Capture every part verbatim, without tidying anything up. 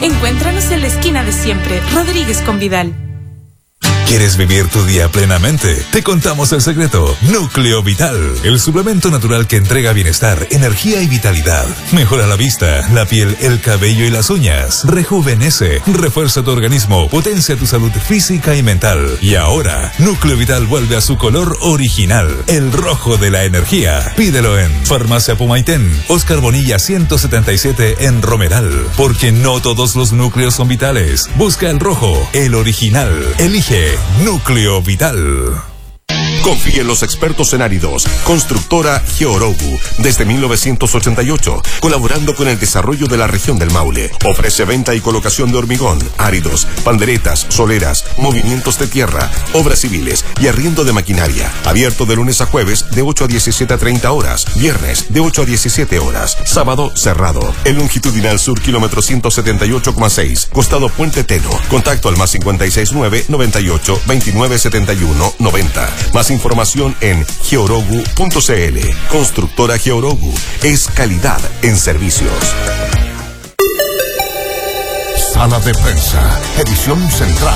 Encuéntranos en la esquina de siempre, Rodríguez con Vidal. ¿Quieres vivir tu día plenamente? Te contamos el secreto. Núcleo Vital, el suplemento natural que entrega bienestar, energía y vitalidad. Mejora la vista, la piel, el cabello y las uñas. Rejuvenece, refuerza tu organismo, potencia tu salud física y mental. Y ahora, Núcleo Vital vuelve a su color original, el rojo de la energía. Pídelo en Farmacia Pumaitén, Oscar Bonilla ciento setenta y siete en Romeral. Porque no todos los núcleos son vitales. Busca el rojo, el original. Elige Núcleo Vital. Confía en los expertos en áridos. Constructora Georogu, desde mil novecientos ochenta y ocho, colaborando con el desarrollo de la región del Maule. Ofrece venta y colocación de hormigón, áridos, panderetas, soleras, movimientos de tierra, obras civiles y arriendo de maquinaria. Abierto de lunes a jueves de ocho a diecisiete a treinta horas, viernes de ocho a diecisiete horas, sábado cerrado. El longitudinal sur, kilómetro ciento setenta y ocho coma seis, costado Puente Teno. Contacto al más cincuenta y seis nueve, noventa y ocho, veintinueve setenta y uno, noventa. Más información en georogu punto cl. Constructora Georogu es calidad en servicios. Sala de prensa, edición central.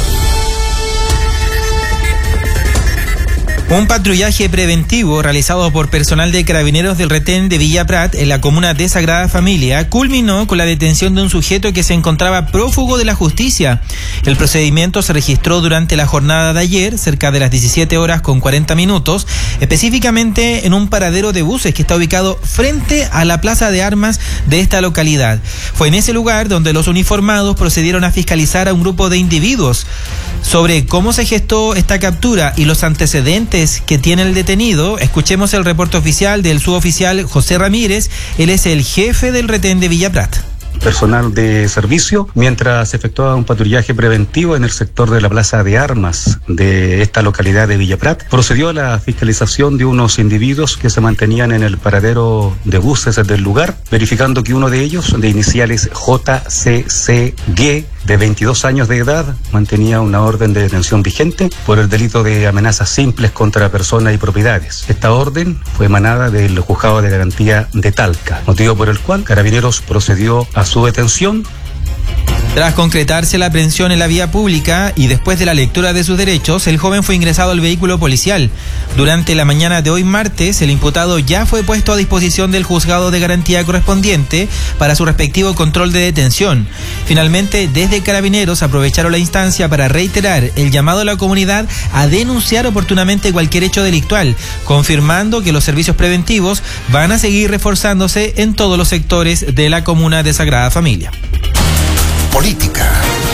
Un patrullaje preventivo realizado por personal de Carabineros del retén de Villa Prat en la comuna de Sagrada Familia culminó con la detención de un sujeto que se encontraba prófugo de la justicia. El procedimiento se registró durante la jornada de ayer, cerca de las diecisiete horas con cuarenta minutos, específicamente en un paradero de buses que está ubicado frente a la plaza de armas de esta localidad. Fue en ese lugar donde los uniformados procedieron a fiscalizar a un grupo de individuos. Sobre cómo se gestó esta captura y los antecedentes que tiene el detenido, escuchemos el reporte oficial del suboficial José Ramírez. Él es el jefe del retén de Villa Prat. Personal de servicio, mientras se efectuaba un patrullaje preventivo en el sector de la plaza de armas de esta localidad de Villa Prat, procedió a la fiscalización de unos individuos que se mantenían en el paradero de buses del lugar, verificando que uno de ellos, de iniciales J C C G, de veintidós años de edad, mantenía una orden de detención vigente por el delito de amenazas simples contra personas y propiedades. Esta orden fue emanada del Juzgado de Garantía de Talca, motivo por el cual Carabineros procedió a su detención. Tras concretarse la aprehensión en la vía pública y después de la lectura de sus derechos, el joven fue ingresado al vehículo policial. Durante la mañana de hoy martes, el imputado ya fue puesto a disposición del juzgado de garantía correspondiente para su respectivo control de detención. Finalmente, desde Carabineros aprovecharon la instancia para reiterar el llamado a la comunidad a denunciar oportunamente cualquier hecho delictual, confirmando que los servicios preventivos van a seguir reforzándose en todos los sectores de la comuna de Sagrada Familia. Política.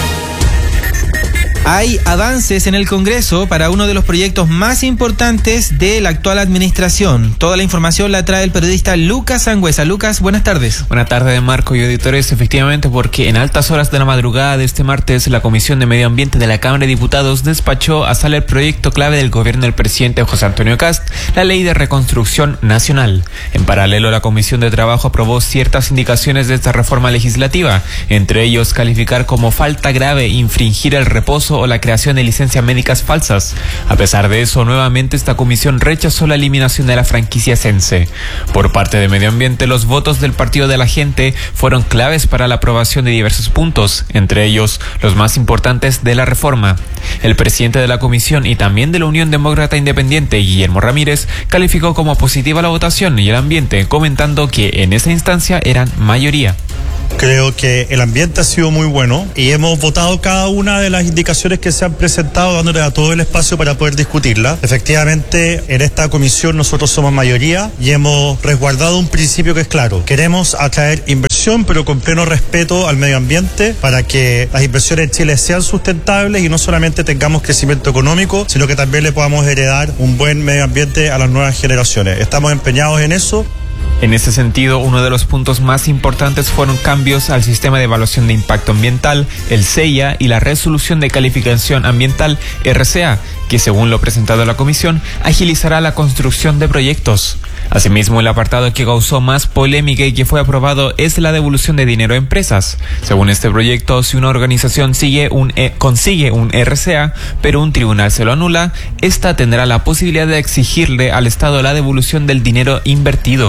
Hay avances en el Congreso para uno de los proyectos más importantes de la actual administración. Toda la información la trae el periodista Lucas Sangüesa. Lucas, buenas tardes. Buenas tardes, Marco y auditores. Efectivamente, porque en altas horas de la madrugada de este martes, la Comisión de Medio Ambiente de la Cámara de Diputados despachó a sala el proyecto clave del gobierno del presidente José Antonio Kast, la Ley de Reconstrucción Nacional. En paralelo, la Comisión de Trabajo aprobó ciertas indicaciones de esta reforma legislativa, entre ellos calificar como falta grave infringir el reposo o la creación de licencias médicas falsas. A pesar de eso, nuevamente esta comisión rechazó la eliminación de la franquicia Sense. Por parte de Medio Ambiente, los votos del Partido de la Gente fueron claves para la aprobación de diversos puntos, entre ellos los más importantes de la reforma. El presidente de la comisión y también de la Unión Demócrata Independiente, Guillermo Ramírez, calificó como positiva la votación y el ambiente, comentando que en esa instancia eran mayoría. Creo que el ambiente ha sido muy bueno y hemos votado cada una de las indicaciones que se han presentado, dándole a todo el espacio para poder discutirla. Efectivamente, en esta comisión nosotros somos mayoría y hemos resguardado un principio que es claro. Queremos atraer inversión, pero con pleno respeto al medio ambiente, para que las inversiones en Chile sean sustentables y no solamente tengamos crecimiento económico, sino que también le podamos heredar un buen medio ambiente a las nuevas generaciones. Estamos empeñados en eso. En ese sentido, uno de los puntos más importantes fueron cambios al sistema de evaluación de impacto ambiental, el S E I A, y la resolución de calificación ambiental, R C A, que según lo presentado a la comisión, agilizará la construcción de proyectos. Asimismo, el apartado que causó más polémica y que fue aprobado es la devolución de dinero a empresas. Según este proyecto, si una organización sigue un e- consigue un R C A, pero un tribunal se lo anula, esta tendrá la posibilidad de exigirle al Estado la devolución del dinero invertido.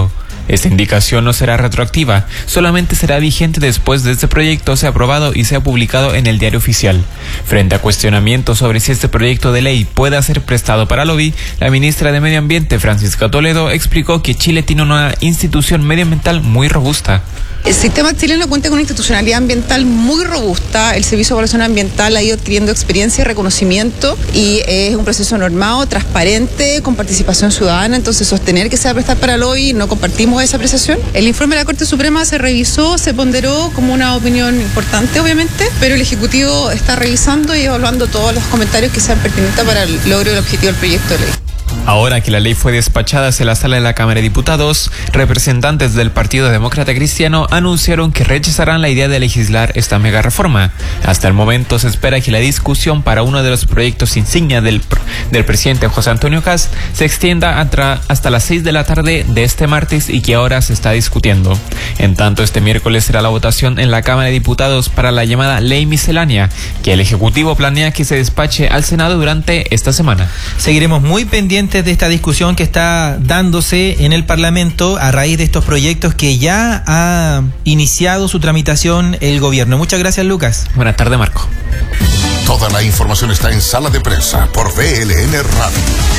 Esta indicación no será retroactiva, solamente será vigente después de este proyecto sea aprobado y sea publicado en el Diario Oficial. Frente a cuestionamientos sobre si este proyecto de ley pueda ser prestado para lobby, la ministra de Medio Ambiente, Francisca Toledo, explicó que Chile tiene una institución medioambiental muy robusta. El sistema chileno cuenta con una institucionalidad ambiental muy robusta. El Servicio de Evaluación Ambiental ha ido adquiriendo experiencia y reconocimiento y es un proceso normado, transparente, con participación ciudadana. Entonces, sostener que se va a prestar para lobby, no compartimos esa apreciación. El informe de la Corte Suprema se revisó, se ponderó como una opinión importante, obviamente, pero el Ejecutivo está revisando y evaluando todos los comentarios que sean pertinentes para el logro del objetivo del proyecto de ley. Ahora que la ley fue despachada hacia la sala de la Cámara de Diputados, representantes del Partido Demócrata Cristiano anunciaron que rechazarán la idea de legislar esta mega reforma. Hasta el momento se espera que la discusión para uno de los proyectos insignia del, del presidente José Antonio Kast se extienda hasta, hasta las seis de la tarde de este martes y que ahora se está discutiendo. En tanto, este miércoles será la votación en la Cámara de Diputados para la llamada Ley Miscelánea, que el Ejecutivo planea que se despache al Senado durante esta semana. Seguiremos muy pendientes de esta discusión que está dándose en el Parlamento a raíz de estos proyectos que ya ha iniciado su tramitación el gobierno. Muchas gracias, Lucas. Buenas tardes, Marco. Toda la información está en Sala de Prensa por V L N Radio.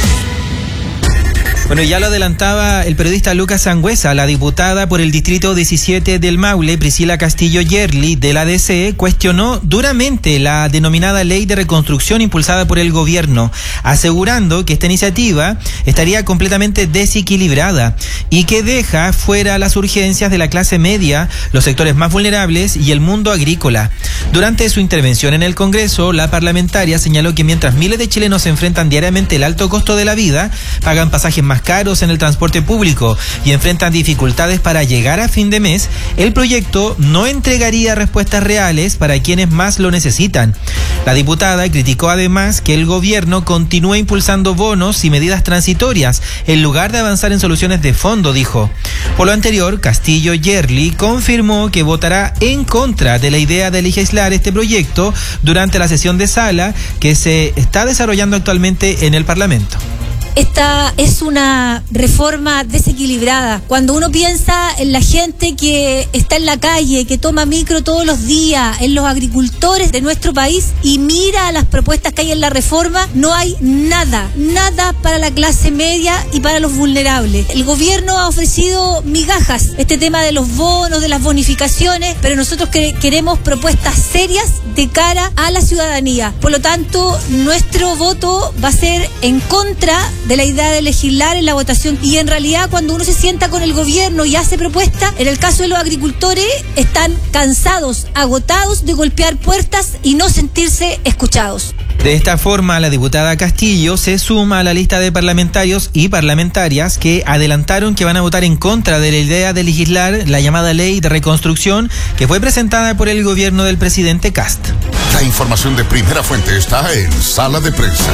Bueno, ya lo adelantaba el periodista Lucas Sangüesa, la diputada por el distrito diecisiete del Maule, Priscila Castillo Yerli, de la D C, cuestionó duramente la denominada ley de reconstrucción impulsada por el gobierno, asegurando que esta iniciativa estaría completamente desequilibrada y que deja fuera las urgencias de la clase media, los sectores más vulnerables y el mundo agrícola. Durante su intervención en el Congreso, la parlamentaria señaló que mientras miles de chilenos enfrentan diariamente el alto costo de la vida, pagan pasajes más caros en el transporte público y enfrentan dificultades para llegar a fin de mes, el proyecto no entregaría respuestas reales para quienes más lo necesitan. La diputada criticó además que el gobierno continúa impulsando bonos y medidas transitorias en lugar de avanzar en soluciones de fondo, dijo. Por lo anterior, Castillo Yerli confirmó que votará en contra de la idea de legislar este proyecto durante la sesión de sala que se está desarrollando actualmente en el Parlamento. Esta es una reforma desequilibrada. Cuando uno piensa en la gente que está en la calle, que toma micro todos los días, en los agricultores de nuestro país y mira las propuestas que hay en la reforma, no hay nada, nada para la clase media y para los vulnerables. El gobierno ha ofrecido migajas, este tema de los bonos, de las bonificaciones, pero nosotros que queremos propuestas serias de cara a la ciudadanía. Por lo tanto, nuestro voto va a ser en contra de la idea de legislar en la votación, y en realidad cuando uno se sienta con el gobierno y hace propuestas, en el caso de los agricultores están cansados, agotados de golpear puertas y no sentirse escuchados. De esta forma, la diputada Castillo se suma a la lista de parlamentarios y parlamentarias que adelantaron que van a votar en contra de la idea de legislar la llamada ley de reconstrucción que fue presentada por el gobierno del presidente Kast. La información de primera fuente está en Sala de Prensa.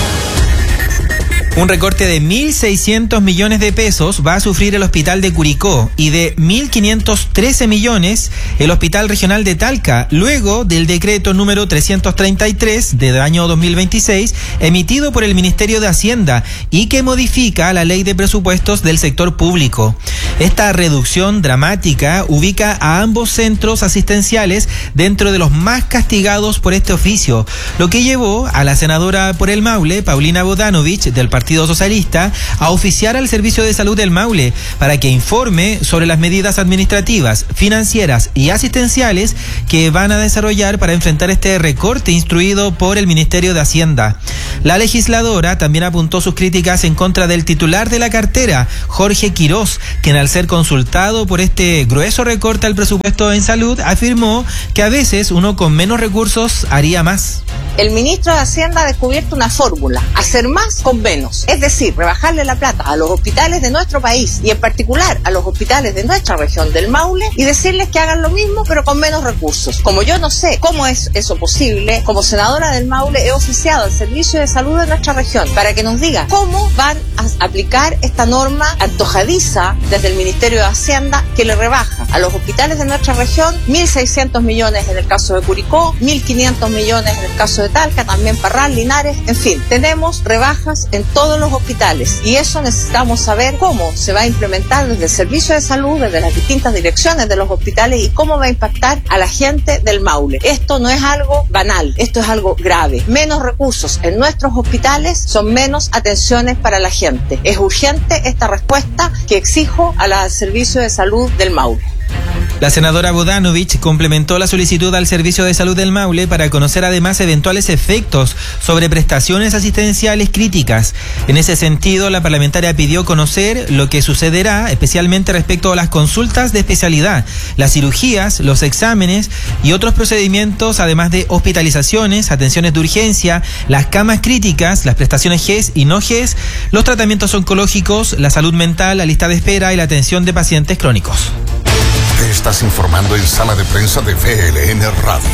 Un recorte de mil seiscientos millones de pesos va a sufrir el hospital de Curicó y de mil quinientos trece millones el hospital regional de Talca, luego del decreto número trescientos treinta y tres del año dos mil veintiséis emitido por el Ministerio de Hacienda y que modifica la ley de presupuestos del sector público. Esta reducción dramática ubica a ambos centros asistenciales dentro de los más castigados por este oficio, lo que llevó a la senadora por el Maule, Paulina Bodanovich, del Partido Socialista, a oficiar al Servicio de Salud del Maule para que informe sobre las medidas administrativas, financieras y asistenciales que van a desarrollar para enfrentar este recorte instruido por el Ministerio de Hacienda. La legisladora también apuntó sus críticas en contra del titular de la cartera, Jorge Quirós, quien al ser consultado por este grueso recorte al presupuesto en salud, afirmó que a veces uno con menos recursos haría más. El ministro de Hacienda ha descubierto una fórmula: hacer más con menos. Es decir, rebajarle la plata a los hospitales de nuestro país y en particular a los hospitales de nuestra región del Maule y decirles que hagan lo mismo pero con menos recursos. Como yo no sé cómo es eso posible, como senadora del Maule he oficiado al Servicio de Salud de nuestra región para que nos diga cómo van a aplicar esta norma antojadiza desde el Ministerio de Hacienda que le rebaja a los hospitales de nuestra región mil seiscientos millones en el caso de Curicó, mil quinientos millones en el caso de de Talca, también Parral, Linares, en fin, tenemos rebajas en todos los hospitales y eso necesitamos saber cómo se va a implementar desde el servicio de salud, desde las distintas direcciones de los hospitales y cómo va a impactar a la gente del Maule. Esto no es algo banal, esto es algo grave. Menos recursos en nuestros hospitales son menos atenciones para la gente. Es urgente esta respuesta que exijo al servicio de salud del Maule. La senadora Bodanovich complementó la solicitud al Servicio de Salud del Maule para conocer además eventuales efectos sobre prestaciones asistenciales críticas. En ese sentido, la parlamentaria pidió conocer lo que sucederá, especialmente respecto a las consultas de especialidad, las cirugías, los exámenes y otros procedimientos, además de hospitalizaciones, atenciones de urgencia, las camas críticas, las prestaciones G E S y no G E S, los tratamientos oncológicos, la salud mental, la lista de espera y la atención de pacientes crónicos. Te estás informando en Sala de Prensa de V L N Radio.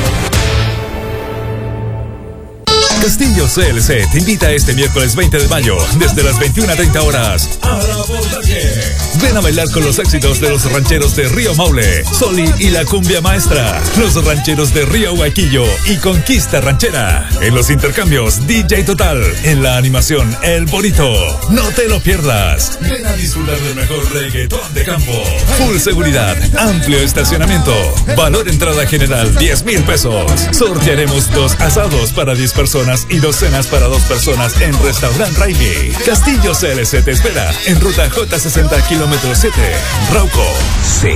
Castillo C L C te invita este miércoles veinte de mayo, desde las veintiuna treinta horas, a la Abordaje. Ven a bailar con los éxitos de los rancheros de Río Maule, Soli y la cumbia maestra, los rancheros de Río Huaquillo y Conquista Ranchera. En los intercambios, D J Total. En la animación, El Bonito. No te lo pierdas. Ven a disfrutar del mejor reggaetón de campo. Full seguridad, amplio estacionamiento. Valor entrada general, diez mil pesos. Sortearemos dos asados para diez personas y dos cenas para dos personas en Restaurant Raimi. Castillo C L C te espera en ruta J sesenta, kilómetro siete, Rauco. C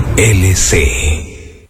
L C.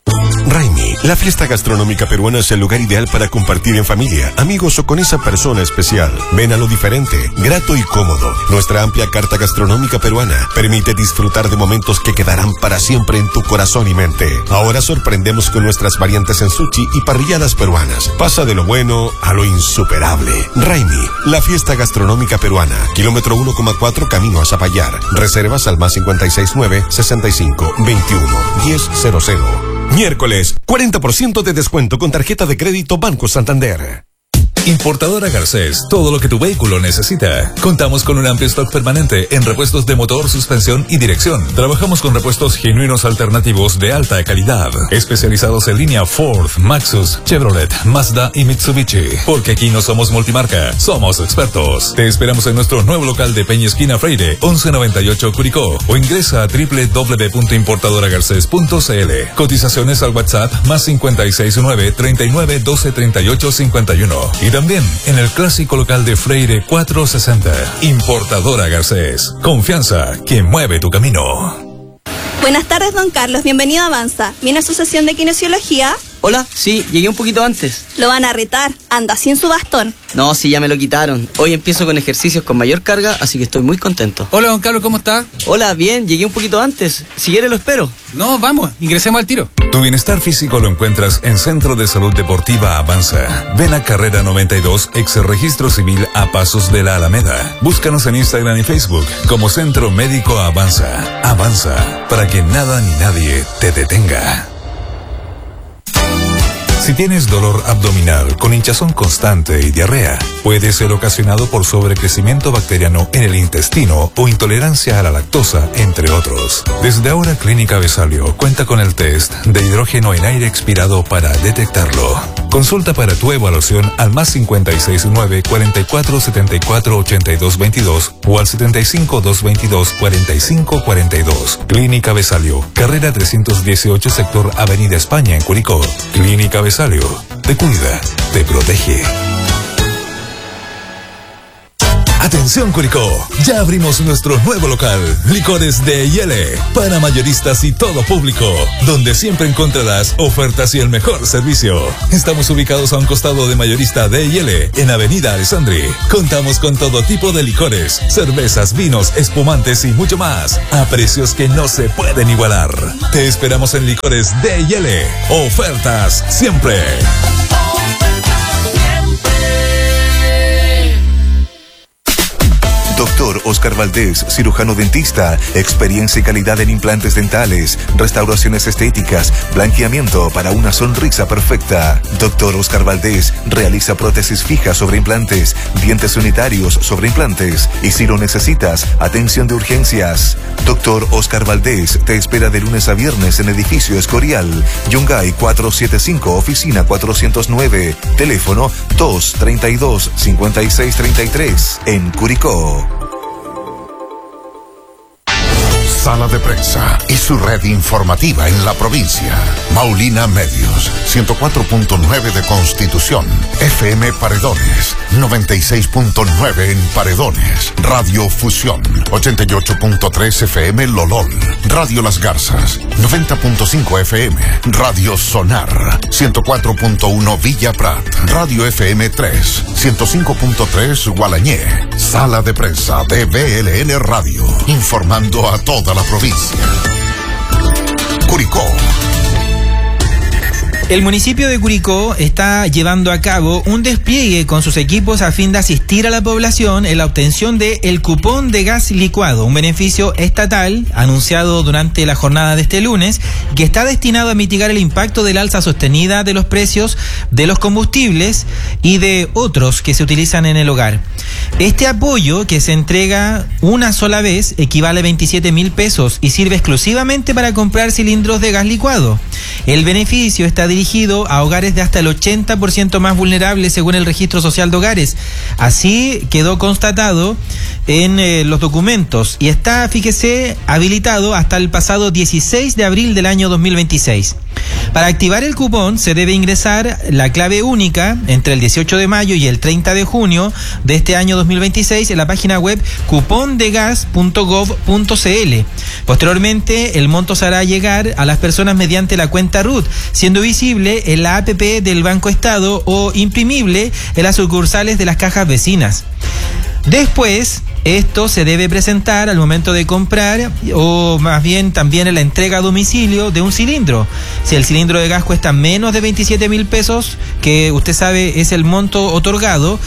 Raimi, la fiesta gastronómica peruana es el lugar ideal para compartir en familia, amigos o con esa persona especial. Ven a lo diferente, grato y cómodo. Nuestra amplia carta gastronómica peruana permite disfrutar de momentos que quedarán para siempre en tu corazón y mente. Ahora sorprendemos con nuestras variantes en sushi y parrilladas peruanas. Pasa de lo bueno a lo insuperable. Raimi, la fiesta gastronómica peruana. Kilómetro uno coma cuatro, camino a Zapallar. Reservas al más cincuenta y seis nueve, sesenta y cinco, veintiuno, diez cero cero. Miércoles, cuarenta por ciento de descuento con tarjeta de crédito Banco Santander. Importadora Garcés, todo lo que tu vehículo necesita. Contamos con un amplio stock permanente en repuestos de motor, suspensión y dirección. Trabajamos con repuestos genuinos alternativos de alta calidad, especializados en línea Ford, Maxus, Chevrolet, Mazda y Mitsubishi. Porque aquí no somos multimarca, somos expertos. Te esperamos en nuestro nuevo local de Peña Esquina Freire, once noventa y ocho Curicó, o ingresa a doble u doble u doble u punto importadora garcés punto c l. Cotizaciones al WhatsApp más cincuenta y seis nueve, treinta y nueve, doce, treinta y ocho, cincuenta y uno. Y también en el clásico local de Freire cuatrocientos sesenta. Importadora Garcés. Confianza que mueve tu camino. Buenas tardes, don Carlos. Bienvenido a Avanza. ¿Viene a su sesión de kinesiología? Hola, sí, llegué un poquito antes. Lo van a retar. Anda sin su bastón. No, sí, ya me lo quitaron. Hoy empiezo con ejercicios con mayor carga, así que estoy muy contento. Hola, don Carlos, ¿cómo está? Hola, bien, llegué un poquito antes. Si quiere lo espero. No, vamos, ingresemos al tiro. Tu bienestar físico lo encuentras en Centro de Salud Deportiva Avanza. Ven a Carrera noventa y dos, ex registro civil a pasos de la Alameda. Búscanos en Instagram y Facebook como Centro Médico Avanza. Avanza, para que nada ni nadie te detenga. Si tienes dolor abdominal con hinchazón constante y diarrea, puede ser ocasionado por sobrecrecimiento bacteriano en el intestino o intolerancia a la lactosa, entre otros. Desde ahora Clínica Besalio cuenta con el test de hidrógeno en aire expirado para detectarlo. Consulta para tu evaluación al más cincuenta y seis nueve, cuarenta y cuatro, setenta y cuatro, ochenta y dos veintidós o al setenta y cinco, doscientos veintidós, cuarenta y cinco cuarenta y dos. Clínica Besalio, carrera trescientos dieciocho, sector Avenida España en Curicó. Clínica Besalio, te cuida, te protege. Atención Curicó, ya abrimos nuestro nuevo local, Licores de Yele, para mayoristas y todo público, donde siempre encontrarás ofertas y el mejor servicio. Estamos ubicados a un costado de Mayorista de Yele, en Avenida Alessandri. Contamos con todo tipo de licores, cervezas, vinos, espumantes y mucho más, a precios que no se pueden igualar. Te esperamos en Licores de Yele. Ofertas siempre. Doctor Doctor Oscar Valdés, cirujano dentista, experiencia y calidad en implantes dentales, restauraciones estéticas, blanqueamiento para una sonrisa perfecta. Doctor Oscar Valdés realiza prótesis fijas sobre implantes, dientes unitarios sobre implantes y si lo necesitas, atención de urgencias. Doctor Oscar Valdés te espera de lunes a viernes en edificio Escorial, Yungay cuatrocientos setenta y cinco, oficina cuatrocientos nueve, teléfono dos treinta y dos, cincuenta y seis treinta y tres, en Curicó. Sala de Prensa y su red informativa en la provincia. Maulina Medios, ciento cuatro punto nueve de Constitución. F M Paredones, noventa y seis punto nueve en Paredones. Radio Fusión, ochenta y ocho punto tres F M Lolol. Radio Las Garzas, noventa punto cinco F M. Radio Sonar, ciento cuatro punto uno Villa Prat. Radio F M tres, ciento cinco punto tres Gualañé. Sala de Prensa de B L N Radio, informando a toda la provincia. Curicó. El municipio de Curicó está llevando a cabo un despliegue con sus equipos a fin de asistir a la población en la obtención de el cupón de gas licuado, un beneficio estatal anunciado durante la jornada de este lunes, que está destinado a mitigar el impacto del alza sostenida de los precios de los combustibles y de otros que se utilizan en el hogar. Este apoyo, que se entrega una sola vez, equivale a veintisiete mil pesos y sirve exclusivamente para comprar cilindros de gas licuado. El beneficio está dirigido a hogares de hasta el ochenta por ciento más vulnerables según el Registro Social de Hogares. Así quedó constatado en eh, los documentos y está, fíjese, habilitado hasta el pasado dieciséis de abril del año dos mil veintiséis. Para activar el cupón se debe ingresar la clave única entre el dieciocho de mayo y el treinta de junio de este año dos mil veintiséis en la página web cupón de gas punto gov punto c l. Posteriormente, el monto se hará llegar a las personas mediante la cuenta R U T, siendo visible en la app del Banco Estado o imprimible en las sucursales de las cajas vecinas. Después, esto se debe presentar al momento de comprar o más bien también en la entrega a domicilio de un cilindro. Si el cilindro de gas cuesta menos de veintisiete mil pesos, que usted sabe es el monto otorgado,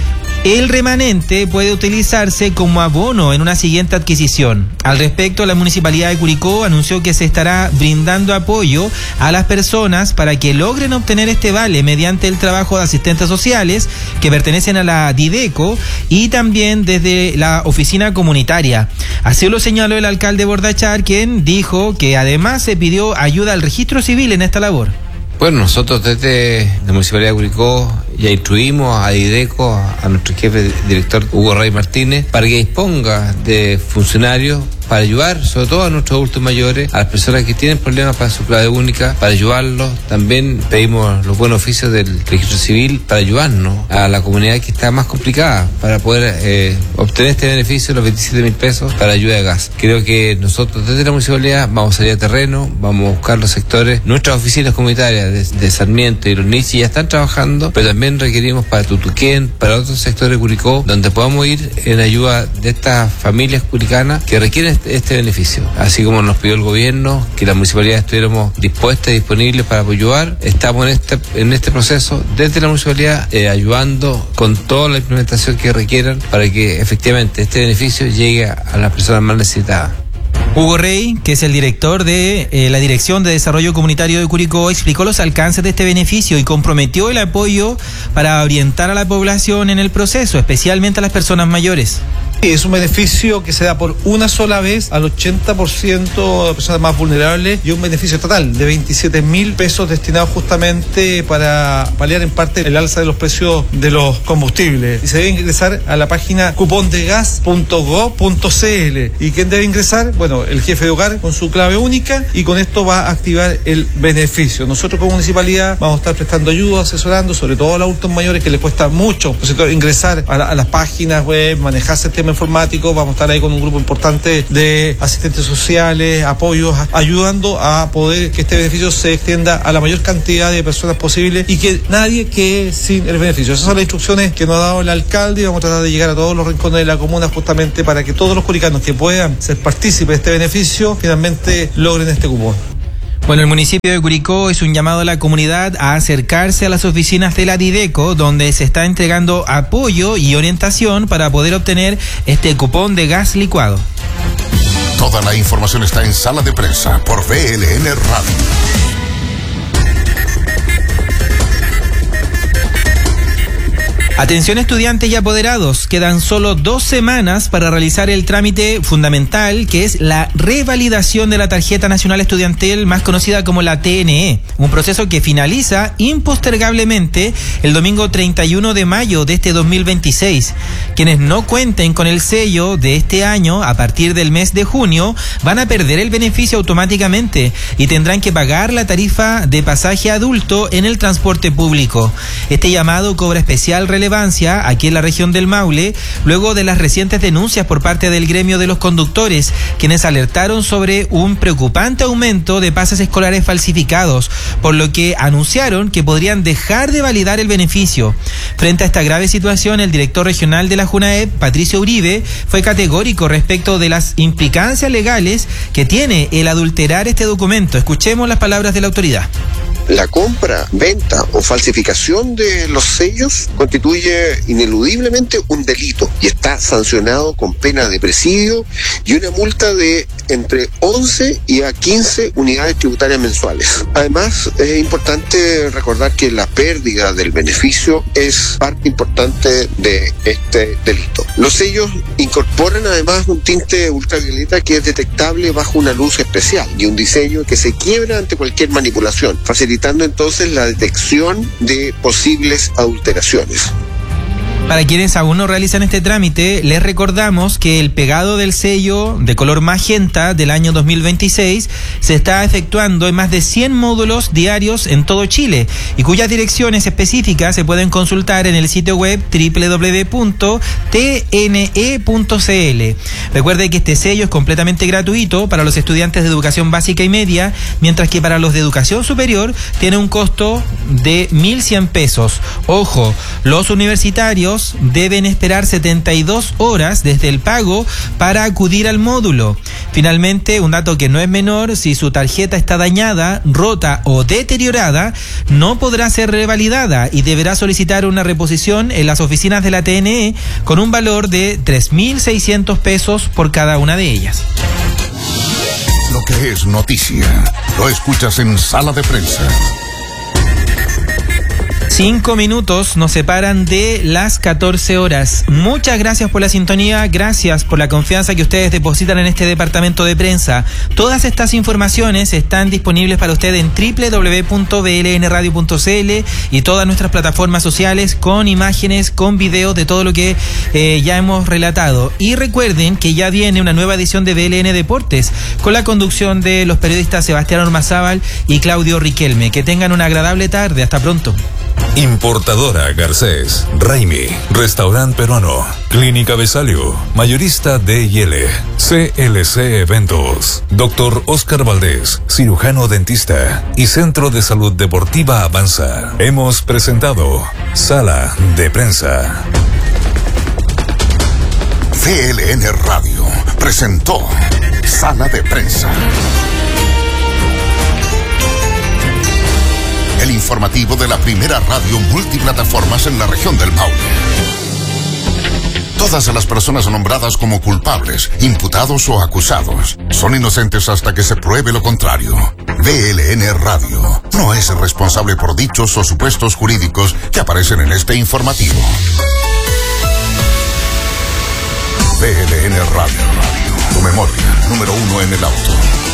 el remanente puede utilizarse como abono en una siguiente adquisición. Al respecto, la Municipalidad de Curicó anunció que se estará brindando apoyo a las personas para que logren obtener este vale mediante el trabajo de asistentes sociales que pertenecen a la Dideco y también desde la oficina comunitaria. Así lo señaló el alcalde Bordachar, quien dijo que además se pidió ayuda al registro civil en esta labor. Bueno, nosotros desde la Municipalidad de Curicó ya instruimos a Dideco, a nuestro jefe director Hugo Rey Martínez, para que disponga de funcionarios para ayudar sobre todo a nuestros adultos mayores, a las personas que tienen problemas para su clave única, para ayudarlos. También pedimos los buenos oficios del registro civil para ayudarnos a la comunidad que está más complicada para poder eh, obtener este beneficio de los veintisiete mil pesos para ayuda de gas. Creo que nosotros desde la municipalidad vamos a salir a terreno, vamos a buscar los sectores. Nuestras oficinas comunitarias de, de Sarmiento y Los Nichis ya están trabajando, pero también requerimos para Tutuquén, para otros sectores de Curicó, donde podamos ir en ayuda de estas familias curicanas que requieren este beneficio. Así como nos pidió el gobierno que la municipalidad estuviéramos dispuestas y disponibles para ayudar, estamos en este en este proceso desde la municipalidad eh, ayudando con toda la implementación que requieran para que efectivamente este beneficio llegue a las personas más necesitadas. Hugo Rey, que es el director de eh, la Dirección de Desarrollo Comunitario de Curicó, explicó los alcances de este beneficio y comprometió el apoyo para orientar a la población en el proceso, especialmente a las personas mayores. Es un beneficio que se da por una sola vez al ochenta por ciento de personas más vulnerables y un beneficio total de veintisiete mil pesos destinados justamente para paliar en parte el alza de los precios de los combustibles. Y se debe ingresar a la página cupón de gas punto gov punto c l. ¿Y quién debe ingresar? Bueno, el jefe de hogar con su clave única y con esto va a activar el beneficio. Nosotros como municipalidad vamos a estar prestando ayuda, asesorando, sobre todo a los adultos mayores que les cuesta mucho, por cierto, ingresar a, la, a las páginas web, manejarse el tema informático. Vamos a estar ahí con un grupo importante de asistentes sociales, apoyos, ayudando a poder que este beneficio se extienda a la mayor cantidad de personas posible y que nadie quede sin el beneficio. Esas son las instrucciones que nos ha dado el alcalde y vamos a tratar de llegar a todos los rincones de la comuna justamente para que todos los curicanos que puedan ser partícipes de este beneficio finalmente logren este cupón. Bueno, el municipio de Curicó es un llamado a la comunidad a acercarse a las oficinas de la Dideco, donde se está entregando apoyo y orientación para poder obtener este cupón de gas licuado. Toda la información está en Sala de Prensa por V L N Radio. Atención estudiantes y apoderados, quedan solo dos semanas para realizar el trámite fundamental que es la revalidación de la tarjeta nacional estudiantil más conocida como la T N E, un proceso que finaliza impostergablemente el domingo treinta y uno de mayo de este dos mil veintiséis. Quienes no cuenten con el sello de este año a partir del mes de junio van a perder el beneficio automáticamente y tendrán que pagar la tarifa de pasaje adulto en el transporte público. Este llamado cobra especial relevancia aquí en la región del Maule, luego de las recientes denuncias por parte del gremio de los conductores, quienes alertaron sobre un preocupante aumento de pases escolares falsificados, por lo que anunciaron que podrían dejar de validar el beneficio. Frente a esta grave situación, el director regional de la JUNAEP, Patricio Uribe, fue categórico respecto de las implicancias legales que tiene el adulterar este documento. Escuchemos las palabras de la autoridad. La compra, venta o falsificación de los sellos constituye ineludiblemente un delito y está sancionado con pena de presidio y una multa de entre once y a quince unidades tributarias mensuales. Además, es importante recordar que la pérdida del beneficio es parte importante de este delito. Los sellos incorporan además un tinte ultravioleta que es detectable bajo una luz especial y un diseño que se quiebra ante cualquier manipulación, facilitando entonces la detección de posibles adulteraciones. Para quienes aún no realizan este trámite, les recordamos que el pegado del sello de color magenta del año dos mil veintiséis se está efectuando en más de cien módulos diarios en todo Chile y cuyas direcciones específicas se pueden consultar en el sitio web doble u doble u doble u punto t n e punto c l. Recuerde que este sello es completamente gratuito para los estudiantes de educación básica y media, mientras que para los de educación superior tiene un costo de mil cien pesos. Ojo, los universitarios deben esperar setenta y dos horas desde el pago para acudir al módulo. Finalmente, un dato que no es menor, si su tarjeta está dañada, rota o deteriorada, no podrá ser revalidada y deberá solicitar una reposición en las oficinas de la T N E con un valor de tres mil seiscientos pesos por cada una de ellas. Lo que es noticia, lo escuchas en Sala de Prensa. Cinco minutos nos separan de las catorce horas. Muchas gracias por la sintonía, gracias por la confianza que ustedes depositan en este departamento de prensa. Todas estas informaciones están disponibles para usted en doble u doble u doble u punto v l n radio punto c l y todas nuestras plataformas sociales con imágenes, con videos de todo lo que eh, ya hemos relatado. Y recuerden que ya viene una nueva edición de V L N Deportes con la conducción de los periodistas Sebastián Ormazábal y Claudio Riquelme. Que tengan una agradable tarde. Hasta pronto. Importadora Garcés, Raimi, Restaurante Peruano, Clínica Besalio, Mayorista D y L, C L C Eventos, Doctor Oscar Valdés, cirujano dentista y Centro de Salud Deportiva Avanza. Hemos presentado Sala de Prensa. V L N Radio presentó Sala de Prensa. El informativo de la primera radio multiplataformas en la región del Maule. Todas las personas nombradas como culpables, imputados o acusados son inocentes hasta que se pruebe lo contrario. V L N Radio no es responsable por dichos o supuestos jurídicos que aparecen en este informativo. V L N Radio, tu memoria número uno en el auto.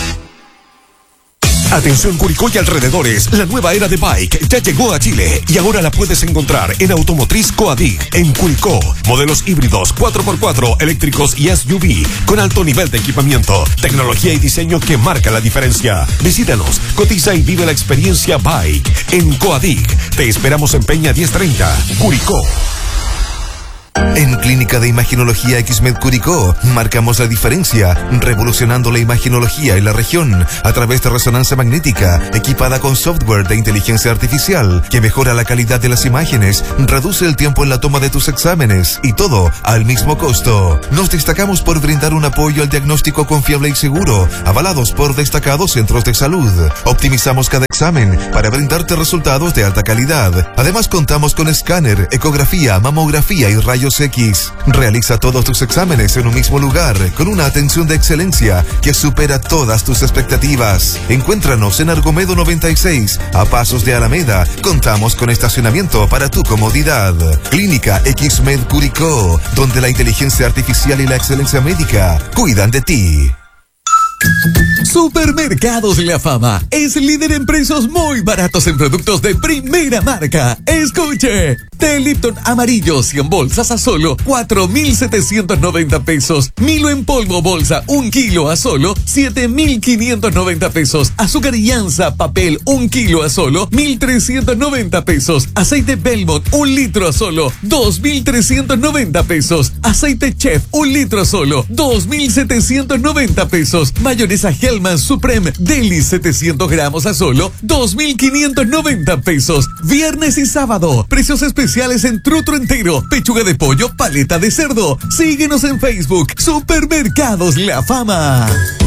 Atención Curicó y alrededores, la nueva era de bike ya llegó a Chile y ahora la puedes encontrar en Automotriz Coadig en Curicó. Modelos híbridos cuatro por cuatro, eléctricos y S U V con alto nivel de equipamiento, tecnología y diseño que marca la diferencia. Visítanos, cotiza y vive la experiencia bike en Coadig. Te esperamos en Peña diez treinta, Curicó. En Clínica de Imaginología X-Med Curicó marcamos la diferencia, revolucionando la imaginología en la región a través de resonancia magnética, equipada con software de inteligencia artificial que mejora la calidad de las imágenes, reduce el tiempo en la toma de tus exámenes y todo al mismo costo. Nos destacamos por brindar un apoyo al diagnóstico confiable y seguro, avalados por destacados centros de salud. Optimizamos cada examen para brindarte resultados de alta calidad. Además, contamos con escáner, ecografía, mamografía y rayos X. Realiza todos tus exámenes en un mismo lugar, con una atención de excelencia que supera todas tus expectativas. Encuéntranos en Argomedo noventa y seis, a pasos de Alameda. Contamos con estacionamiento para tu comodidad. Clínica X-Med Curicó, donde la inteligencia artificial y la excelencia médica cuidan de ti. Supermercados La Fama es líder en precios muy baratos en productos de primera marca. Escuche, té Lipton amarillo cien bolsas a solo cuatro mil setecientos noventa pesos. Milo en polvo bolsa un kilo a solo siete mil quinientos noventa pesos. Azúcar Llanza papel un kilo a solo mil trescientos noventa pesos. Aceite Belmont un litro a solo dos mil trescientos noventa pesos. Aceite Chef un litro a solo dos mil setecientos noventa pesos. Mayonesa Hellman Supreme Deli setecientos gramos a solo dos mil quinientos noventa pesos. Viernes y sábado, precios especiales en trutro entero, pechuga de pollo, paleta de cerdo. Síguenos en Facebook, Supermercados La Fama.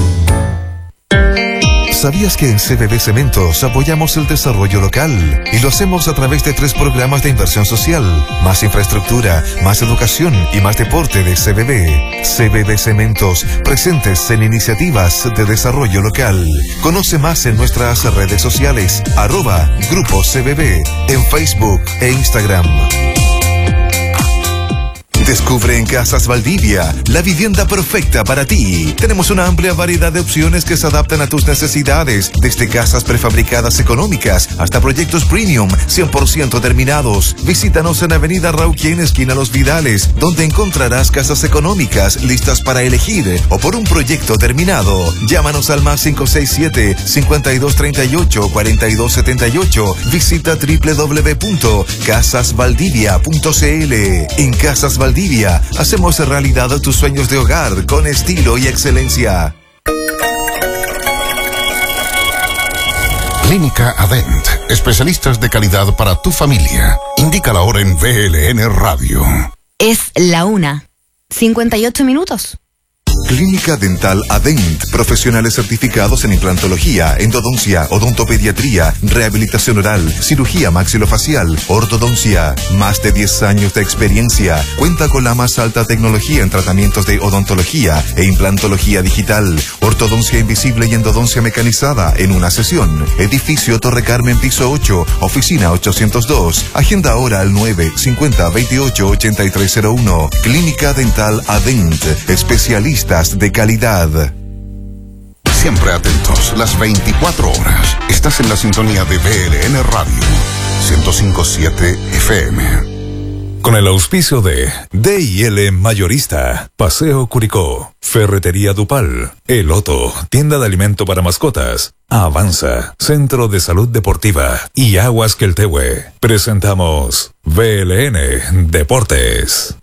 ¿Sabías que en C B B Cementos apoyamos el desarrollo local? Y lo hacemos a través de tres programas de inversión social: más infraestructura, más educación y más deporte de C B B. C B B Cementos, presentes en iniciativas de desarrollo local. Conoce más en nuestras redes sociales, arroba Grupo C B B, en Facebook e Instagram. Descubre en Casas Valdivia la vivienda perfecta para ti. Tenemos una amplia variedad de opciones que se adaptan a tus necesidades, desde casas prefabricadas económicas hasta proyectos premium cien por ciento terminados. Visítanos en Avenida Rauquén, esquina Los Vidales, donde encontrarás casas económicas listas para elegir o por un proyecto terminado. Llámanos al más cinco seis siete, cinco dos tres ocho, cuatro dos siete ocho. Visita doble u doble u doble u punto casas valdivia punto c l. En Casas Valdivia hacemos realidad tus sueños de hogar con estilo y excelencia. Clínica Adent, especialistas de calidad para tu familia. Indica la hora en V L N Radio. Es la una. cincuenta y ocho minutos. Clínica Dental Adent, profesionales certificados en implantología, endodoncia, odontopediatría, rehabilitación oral, cirugía maxilofacial, ortodoncia. Más de diez años de experiencia. Cuenta con la más alta tecnología en tratamientos de odontología e implantología digital, ortodoncia invisible y endodoncia mecanizada en una sesión. Edificio Torre Carmen, piso ocho, oficina ochocientos dos. Agenda ahora al nueve cincuenta veintiocho ochenta y tres cero uno. Clínica Dental Adent, especialista de calidad. Siempre atentos, las veinticuatro horas. Estás en la sintonía de V L N Radio ciento cinco punto siete F M. Con el auspicio de D y L Mayorista, Paseo Curicó, Ferretería Dupal, El Otto, tienda de alimento para mascotas, Avanza, Centro de Salud Deportiva y Aguas Queltehue. Presentamos V L N Deportes.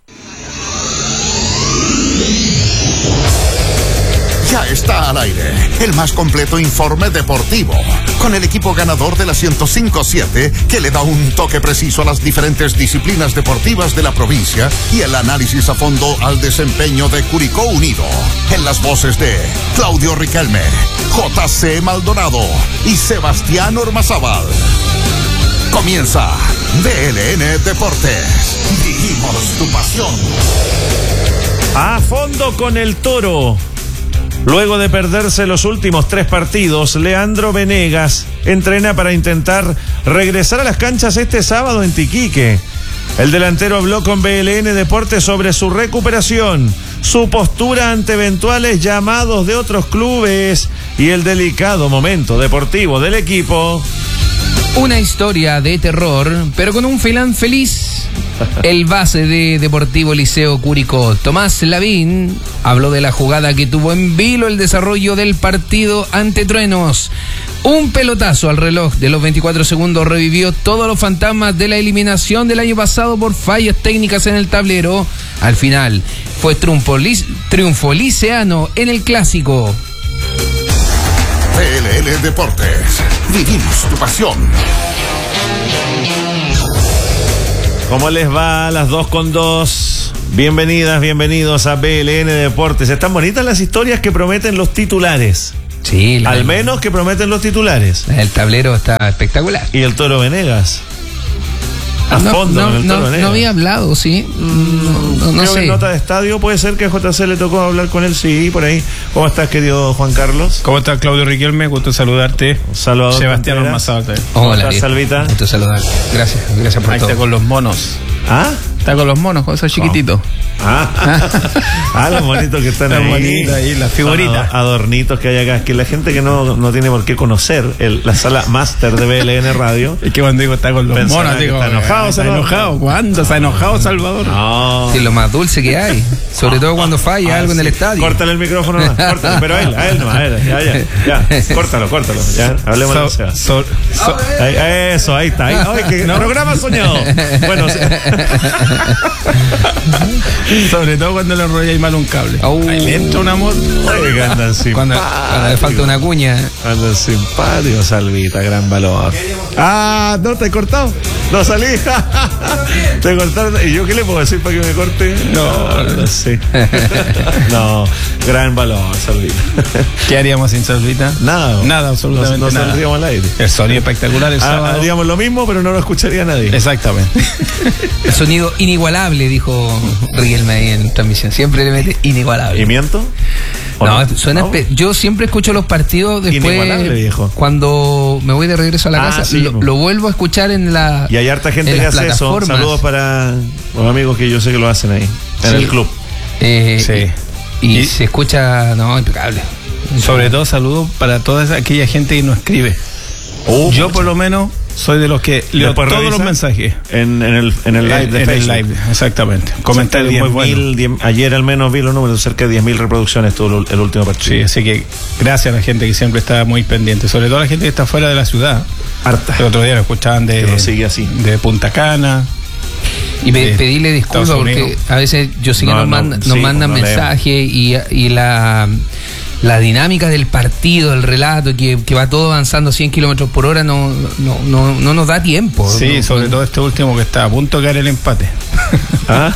Ya está al aire el más completo informe deportivo, con el equipo ganador de la ciento cinco punto siete, que le da un toque preciso a las diferentes disciplinas deportivas de la provincia y el análisis a fondo al desempeño de Curicó Unido. En las voces de Claudio Riquelme, J C Maldonado y Sebastián Ormazábal. Comienza V L N Deportes. Vivimos tu pasión. A fondo con el Toro. Luego de perderse los últimos tres partidos, Leandro Venegas entrena para intentar regresar a las canchas este sábado en Tiquique. El delantero habló con V L N Deportes sobre su recuperación, su postura ante eventuales llamados de otros clubes y el delicado momento deportivo del equipo. Una historia de terror, pero con un final feliz. El base de Deportivo Liceo Curicó, Tomás Lavín, habló de la jugada que tuvo en vilo el desarrollo del partido ante Truenos. Un pelotazo al reloj de los veinticuatro segundos revivió todos los fantasmas de la eliminación del año pasado por fallas técnicas en el tablero. Al final, fue triunfo, triunfo liceano en el clásico. P L L Deportes. Vivimos tu pasión. ¿Cómo les va a las dos con dos? Bienvenidas, bienvenidos a P L N Deportes. Están bonitas las historias que prometen los titulares. Sí, la... al menos que prometen los titulares. El tablero está espectacular. Y el Toro Venegas. A no, fondo no, con el no, Toro Venegas. No había hablado, sí. No, no, no Creo sé. que en nota de estadio puede ser que a J C le tocó hablar con él, sí, por ahí. ¿Cómo estás, querido Juan Carlos? ¿Cómo estás, Claudio Riquelme? Gusto saludarte. Salvador Sebastián Contreras. Ormazábal. ¿Cómo Hola, estás, Salvita? Gusto saludarte. Gracias, gracias por Ahí todo. está con los monos. ¿Ah? Está con los monos, con esos chiquititos. Ah, ah, los bonitos que están Los ahí. bonitos ahí, las figuritas. Son adornitos que hay acá. Es que la gente que no, no tiene por qué conocer el, la sala máster de B L N Radio. Es que cuando digo está con los pensará monos, que digo, está enojado, está Salvador. enojado. ¿Cuándo está enojado, Salvador? No. Es lo más dulce que hay. Sobre todo cuando falla Ah, algo en el sí. estadio. Córtale el micrófono, no, córtalo, pero a él, a él no, a él, ya, ya, ya, córtalo, córtalo, ya, hablemos So- de Seba. so- so- Ahí, eso, ahí está, ahí, ay, que No. programa soñado. Bueno, sí. Sobre todo cuando le enrolláis mal un cable. Uh. Ahí le entra un amor. Oye, que andan simpáticos. Cuando, cuando le falta una cuña. Andan simpáticos, Salvita, gran valor. Ah, no, te he cortado. No salí. Te cortaron. ¿Y yo qué le puedo decir para que me corte? No, no sé. No, gran valor, Salvita. ¿Qué haríamos sin Salvita? Nada. Nada, absolutamente no, no nada. saldríamos al aire. El sonido espectacular el Ah, sábado. haríamos lo mismo, pero no lo escucharía nadie. Exactamente. El sonido inigualable, dijo Riquelme ahí en transmisión. Siempre le mete inigualable. ¿Y miento? ¿O No, no? suena ¿No? espe- yo siempre escucho los partidos después. Inigualable, viejo. Cuando me voy de regreso a la Ah, casa, sí, lo, po. lo vuelvo a escuchar en la. Y hay harta gente en que las hace eso. plataformas. Saludos para los amigos que yo sé que lo hacen ahí, en Sí. el club. Eh, Sí. Y, y Y- se escucha, no, impecable. Sobre todo saludos para toda esa- aquella gente que nos escribe. Oh, Yo por lo menos soy de los que leo Después todos revisa los mensajes. En, en el, en el live de en Facebook. el live, exactamente. Comentarios Cerca de muy buenos. diez mil, diez ayer al menos vi los números, cerca de diez mil reproducciones tuvo el, el último partido. Sí, así que gracias a la gente que siempre está muy pendiente, sobre todo a la gente que está fuera de la ciudad. Harta. El otro día lo escuchaban de, Que lo sigue así. de Punta Cana. Y pe- de pedirle disculpas Estados porque Unidos. a veces yo sé que No, nos, no, manda- sí, nos mandan no leemos. mensajes y, y la, la dinámica del partido, el relato, que, que va todo avanzando cien kilómetros por hora, no, no, no, no nos da tiempo. Sí, No, sobre no. todo este último que está a punto de caer el empate. ¿Ah?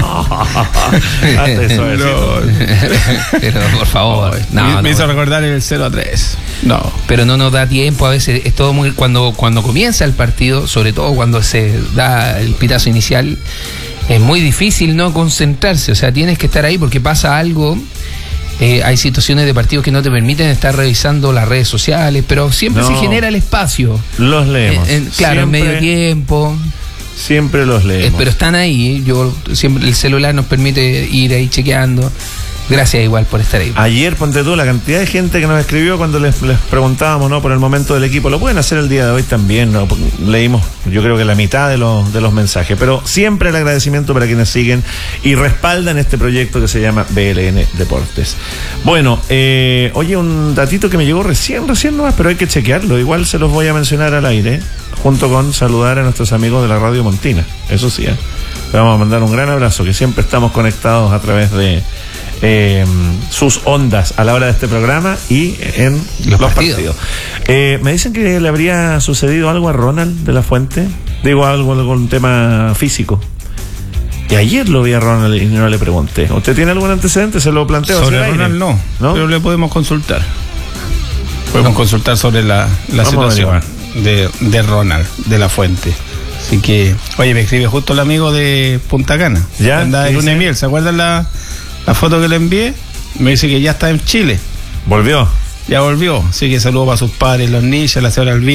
Hasta eso, No. Pero por favor, no, me, no. me hizo recordar el cero a tres. No. Pero no nos da tiempo, a veces es todo muy. Cuando, cuando comienza el partido, sobre todo cuando se da el pitazo inicial, es muy difícil no concentrarse. O sea, tienes que estar ahí porque pasa algo. Eh, hay situaciones de partidos que no te permiten estar revisando las redes sociales, pero siempre No. se genera el espacio. Los leemos. En- en- claro, Siempre- en medio tiempo. Siempre los Eh, leemos. pero están ahí. Yo siempre el celular nos permite ir ahí chequeando. Gracias igual por estar ahí. Ayer, ponte tú, la cantidad de gente que nos escribió cuando les, les preguntábamos, ¿no? Por el momento del equipo. Lo pueden hacer el día de hoy también, ¿no? Porque leímos, yo creo que la mitad de los, de los mensajes. Pero siempre el agradecimiento para quienes siguen y respaldan este proyecto que se llama B L N Deportes. Bueno, eh, oye, un datito que me llegó recién, recién nomás, pero hay que chequearlo. Igual se los voy a mencionar al aire, junto con saludar a nuestros amigos de la Radio Montina. Eso sí, ¿eh? Le vamos a mandar un gran abrazo, que siempre estamos conectados a través de eh, sus ondas a la hora de este programa y en los, Los partidos. partidos. Eh, me dicen que le habría sucedido algo a Ronald de la Fuente. Digo algo, algún tema físico. Y ayer lo vi a Ronald y no le pregunté. ¿Usted tiene algún antecedente? Se lo planteo. Sobre hacia el aire. Ronald no, ¿No? pero le podemos consultar. Podemos consultar sobre la, la Vamos a situación de, de Ronald, de la Fuente. Así que, oye, me escribe justo el amigo de Punta Cana. ¿Ya? Anda de ¿Qué luna dice? de miel. ¿Se acuerdan la, la foto que le envié? Me dice que ya está en Chile. Volvió. Ya volvió. Así que saludo para sus padres, los niños, la señora Albina.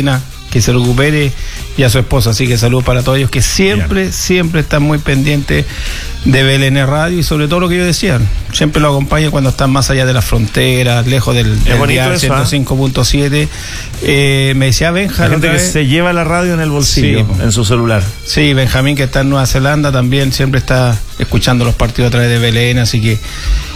que se recupere, y a su esposa. Así que saludos para todos ellos que siempre, Bien. siempre están muy pendientes de B L N Radio y sobre todo lo que yo decía, siempre lo acompaña cuando están más allá de las fronteras, lejos del, del dial ciento cinco punto siete. Eh, me decía Benja, la gente que se lleva la radio en el bolsillo, sí, en su celular. Sí, Benjamín, que está en Nueva Zelanda, también siempre está escuchando los partidos a través de B L N, así que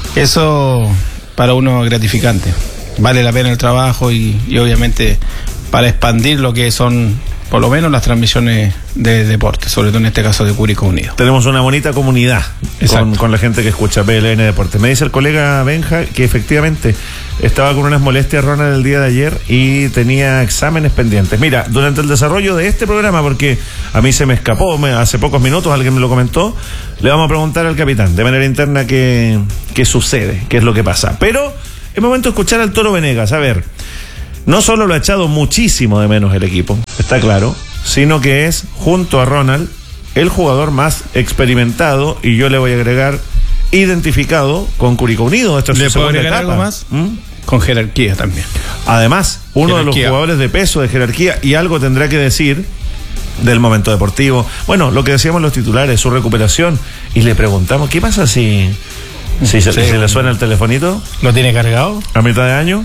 eso para uno es gratificante. Vale la pena el trabajo y, y obviamente para expandir lo que son por lo menos las transmisiones de deporte, sobre todo en este caso de Curicó Unido. Tenemos una bonita comunidad con, con la gente que escucha B L N Deporte. Me dice el colega Benja que efectivamente estaba con unas molestias, Ronald, el día de ayer y tenía exámenes pendientes. Mira, durante el desarrollo de este programa, porque a mí se me escapó me, hace pocos minutos, alguien me lo comentó, le vamos a preguntar al capitán de manera interna qué, qué sucede, qué es lo que pasa. Pero es momento de escuchar al Toro Venegas. A ver, no solo lo ha echado muchísimo de menos el equipo, está claro, sino que es, junto a Ronald, el jugador más experimentado, y yo le voy a agregar, identificado con Curicó Unido. Esta es ¿Le su puedo segunda agregar etapa. algo más? ¿Mm? Con jerarquía también. Además, uno jerarquía. de los jugadores de peso, de jerarquía, y algo tendrá que decir del momento deportivo. Bueno, lo que decíamos los titulares, su recuperación, y le preguntamos, ¿qué pasa si, si se, sí, se le suena el telefonito? ¿Lo tiene cargado? ¿A mitad de año?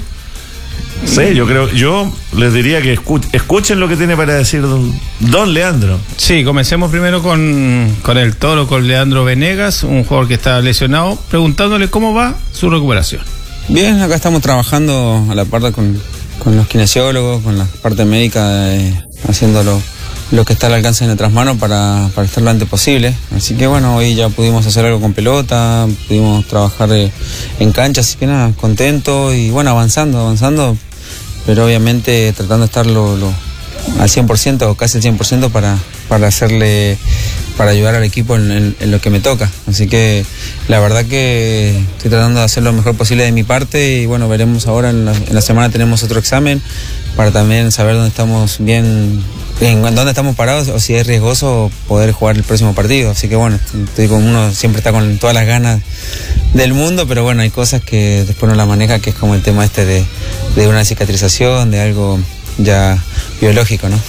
Sí, yo creo, yo les diría que escuchen, escuchen lo que tiene para decir don, don Leandro. Sí, comencemos primero con, con el Toro, con Leandro Venegas, un jugador que está lesionado, preguntándole cómo va su recuperación. Bien, acá estamos trabajando a la par con, con los kinesiólogos, con la parte médica, eh, haciendo lo, lo que está al alcance de nuestras manos para, para estar lo antes posible. Así que bueno, hoy ya pudimos hacer algo con pelota, pudimos trabajar eh, en cancha, así que nada, contento y bueno, avanzando, avanzando, pero obviamente tratando de estar lo, lo, al cien por ciento o casi al cien por ciento para, para hacerle, para ayudar al equipo en, en, en lo que me toca. Así que la verdad que estoy tratando de hacer lo mejor posible de mi parte y bueno, veremos ahora, en la, en la semana tenemos otro examen para también saber dónde estamos bien, en dónde estamos parados o si es riesgoso poder jugar el próximo partido. Así que bueno, estoy con uno, siempre está con todas las ganas del mundo, pero bueno, hay cosas que después no la maneja, que es como el tema este de, de una cicatrización, de algo ya biológico, ¿no?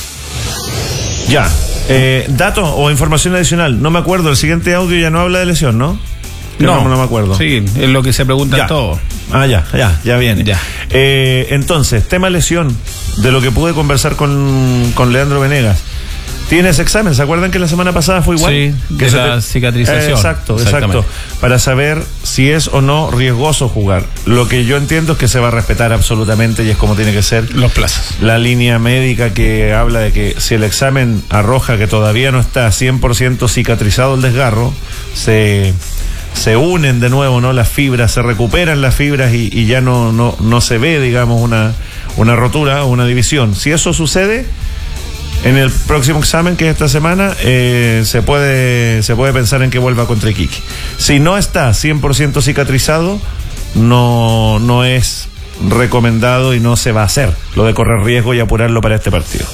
Ya, eh, dato o información adicional, no me acuerdo, el siguiente audio ya no habla de lesión, ¿no? No, no, no me acuerdo. Sí, es lo que se pregunta todo. Ah, ya, ya, ya viene. Ya. Eh, entonces, tema lesión, de lo que pude conversar con, con Leandro Venegas. ¿Tienes examen? ¿Se acuerdan que la semana pasada fue igual? Sí, que de la te... cicatrización. Eh, exacto, exacto. Para saber si es o no riesgoso jugar. Lo que yo entiendo es que se va a respetar absolutamente y es como tiene que ser. Los plazos. La línea médica que habla de que si el examen arroja que todavía no está cien por ciento cicatrizado el desgarro, se... se unen de nuevo, ¿no? Las fibras, se recuperan las fibras y, y ya no, no, no se ve, digamos, una, una rotura o una división. Si eso sucede, en el próximo examen, que es esta semana, eh, se puede, se puede pensar en que vuelva contra Iquique. Si no está cien por ciento cicatrizado, no, no es recomendado y no se va a hacer lo de correr riesgo y apurarlo para este partido.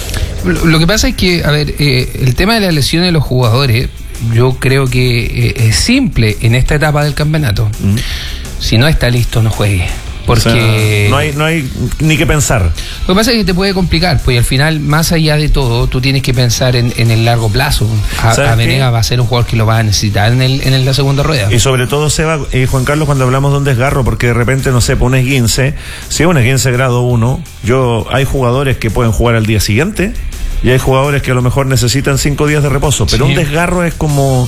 Lo que pasa es que, a ver, eh, el tema de las lesiones de los jugadores, yo creo que eh, es simple en esta etapa del campeonato. Mm. Si no está listo, no juegue. Porque o sea, no hay no hay ni que pensar. Lo que pasa es que te puede complicar, pues al final, más allá de todo, tú tienes que pensar en, en el largo plazo. A, a Venegas va a ser un jugador que lo va a necesitar en, el, en la segunda rueda. Y sobre todo, Seba, eh, Juan Carlos, cuando hablamos de un desgarro, porque de repente, no sé, por un esguince, si es un esguince grado uno, yo, hay jugadores que pueden jugar al día siguiente y hay jugadores que a lo mejor necesitan cinco días de reposo, pero sí, un desgarro es como...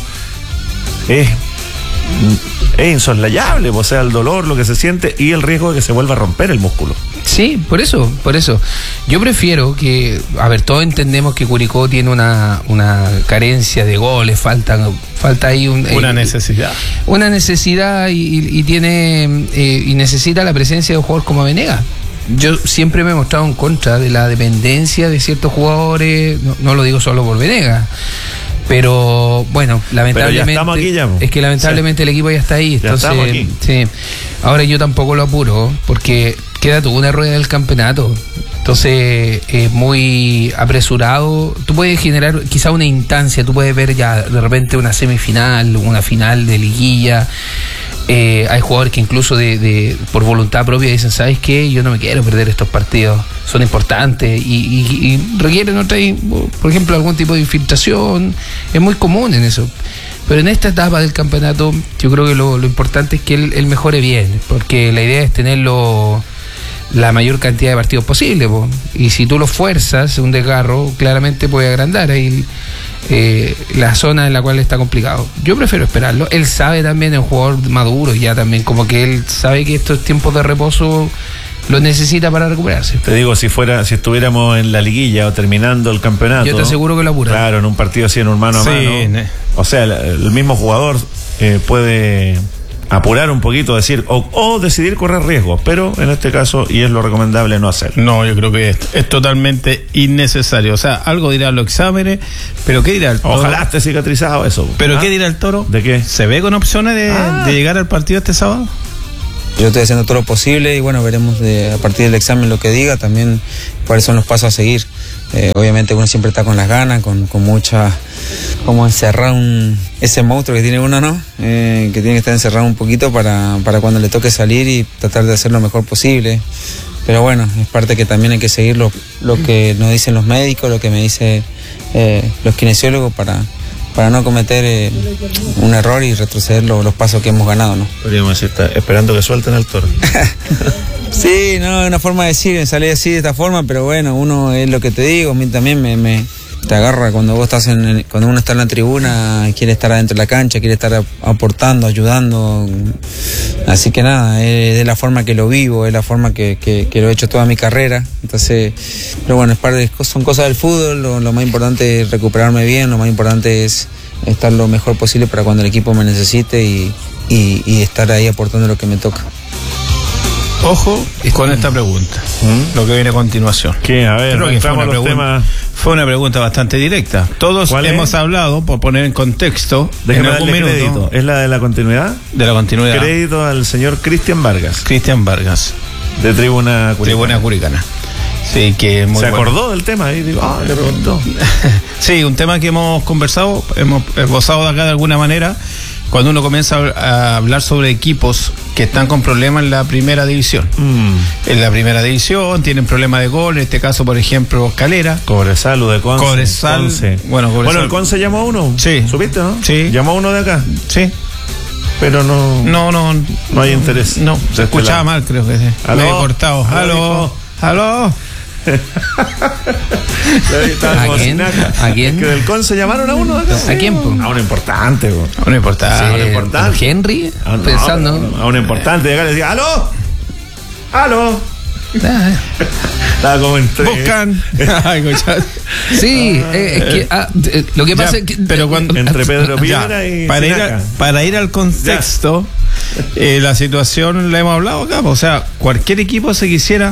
es es insoslayable, o sea, el dolor, lo que se siente y el riesgo de que se vuelva a romper el músculo. Sí, por eso, por eso. Yo prefiero que, a ver, todos entendemos que Curicó tiene una, una carencia de goles, falta, falta ahí un, una eh, necesidad. Una necesidad y, y tiene eh, y necesita la presencia de un jugador como Venegas. Yo siempre me he mostrado en contra de la dependencia de ciertos jugadores, no, no lo digo solo por Venegas. Pero bueno, lamentablemente Pero ya estamos aquí ya, es que lamentablemente sí, el equipo ya está ahí. Ya entonces, aquí. Sí. Ahora yo tampoco lo apuro porque queda toda una rueda del campeonato. Entonces es muy apresurado. Tú puedes generar quizá una instancia, tú puedes ver ya de repente una semifinal, una final de liguilla. Eh, hay jugadores que incluso de, de por voluntad propia dicen, ¿sabes qué? Yo no me quiero perder estos partidos. son importantes y, y, y requieren otra, por ejemplo, algún tipo de infiltración. Es muy común en eso. Pero en esta etapa del campeonato yo creo que lo, lo importante es que él, él mejore bien, porque la idea es tenerlo la mayor cantidad de partidos posible, po. Y si tú lo fuerzas, un desgarro, claramente puede agrandar ahí eh, la zona en la cual está complicado. Yo prefiero esperarlo. Él sabe también, es un jugador maduro, ya también como que él sabe que estos tiempos de reposo lo necesita para recuperarse. Te digo, si fuera, si estuviéramos en la liguilla o terminando el campeonato, yo te aseguro que lo apura. Claro, en un partido así, en un mano a Sí, mano. ne. O sea, el, el mismo jugador eh, puede apurar un poquito, decir, o, o decidir correr riesgos, pero en este caso, y es lo recomendable, no hacerlo. No, yo creo que es, es totalmente innecesario. O sea, algo dirán los exámenes, pero ¿qué dirá el Toro? Ojalá esté cicatrizado eso. ¿Pero ¿Ah? qué dirá el Toro? ¿De qué? ¿Se ve con opciones de, Ah. de llegar al partido este sábado? Yo estoy haciendo todo lo posible y bueno, veremos de, a partir del examen lo que diga, también cuáles son los pasos a seguir. Eh, obviamente uno siempre está con las ganas, con, con mucha, como encerrar un, ese monstruo que tiene uno, ¿no? Eh, que tiene que estar encerrado un poquito para, para cuando le toque salir y tratar de hacer lo mejor posible. Pero bueno, es parte que también hay que seguir lo, lo que nos dicen los médicos, lo que me dicen eh, los kinesiólogos para... para no cometer eh, un error y retroceder lo, los pasos que hemos ganado, ¿no? Podríamos decir, está esperando que suelten al Toro. Sí, no, es una forma de decir, salí así de esta forma, pero bueno, uno es lo que te digo, a mí también me, me te agarra cuando vos estás en el, cuando uno está en la tribuna, quiere estar adentro de la cancha, quiere estar aportando, ayudando, así que nada, es de la forma que lo vivo, es la forma que, que, que lo he hecho toda mi carrera, entonces, pero bueno, es parte de, son cosas del fútbol, lo, lo más importante es recuperarme bien, lo más importante es estar lo mejor posible para cuando el equipo me necesite y, y, y estar ahí aportando lo que me toca. Ojo con esta pregunta, ¿Mm? lo que viene a continuación. ¿Qué? A ver, Creo que fue una, los pregunta, temas... fue una pregunta bastante directa. Todos hemos es? hablado, por poner en contexto, Déjeme en algún darle minuto. Crédito. ¿Es la de la continuidad? De la continuidad. Crédito al señor Cristian Vargas. Cristian Vargas. De Tribuna Curicana. Tribuna Curicana. Sí, que muy Se bueno. acordó del tema y digo, ah, le preguntó. Sí, un tema que hemos conversado, hemos esbozado de acá de alguna manera. Cuando uno comienza a hablar sobre equipos que están con problemas en la primera división. Mm. En la primera división tienen problemas de gol, en este caso, por ejemplo, Calera. Cobresal, U de Conce. Cobresal. Conce. Bueno, Cobresal. Bueno, el Conce llamó a uno. Sí. ¿Supiste, no? Sí. Llamó a uno de acá. Sí. Pero no. No, no. No hay interés. No, se escuchaba mal, creo que sí. Medio cortado. Aló. Aló. ¿A quién? ¿A quién? Es que del Conce llamaron a uno de acá. ¿A quién? Po? A un importante. Po. A un importante. Sí, a un importante. Henry. A, no, pensando. A un importante. De acá le decía, ¡aló! ¡Aló! Estaba como entre. Buscan. Sí, eh, es que ah, eh, lo que pasa ya, es que. Pero cuando, entre Pedro Piedra y. Para ir, a, para ir al contexto, eh, la situación la hemos hablado acá. O sea, cualquier equipo se quisiera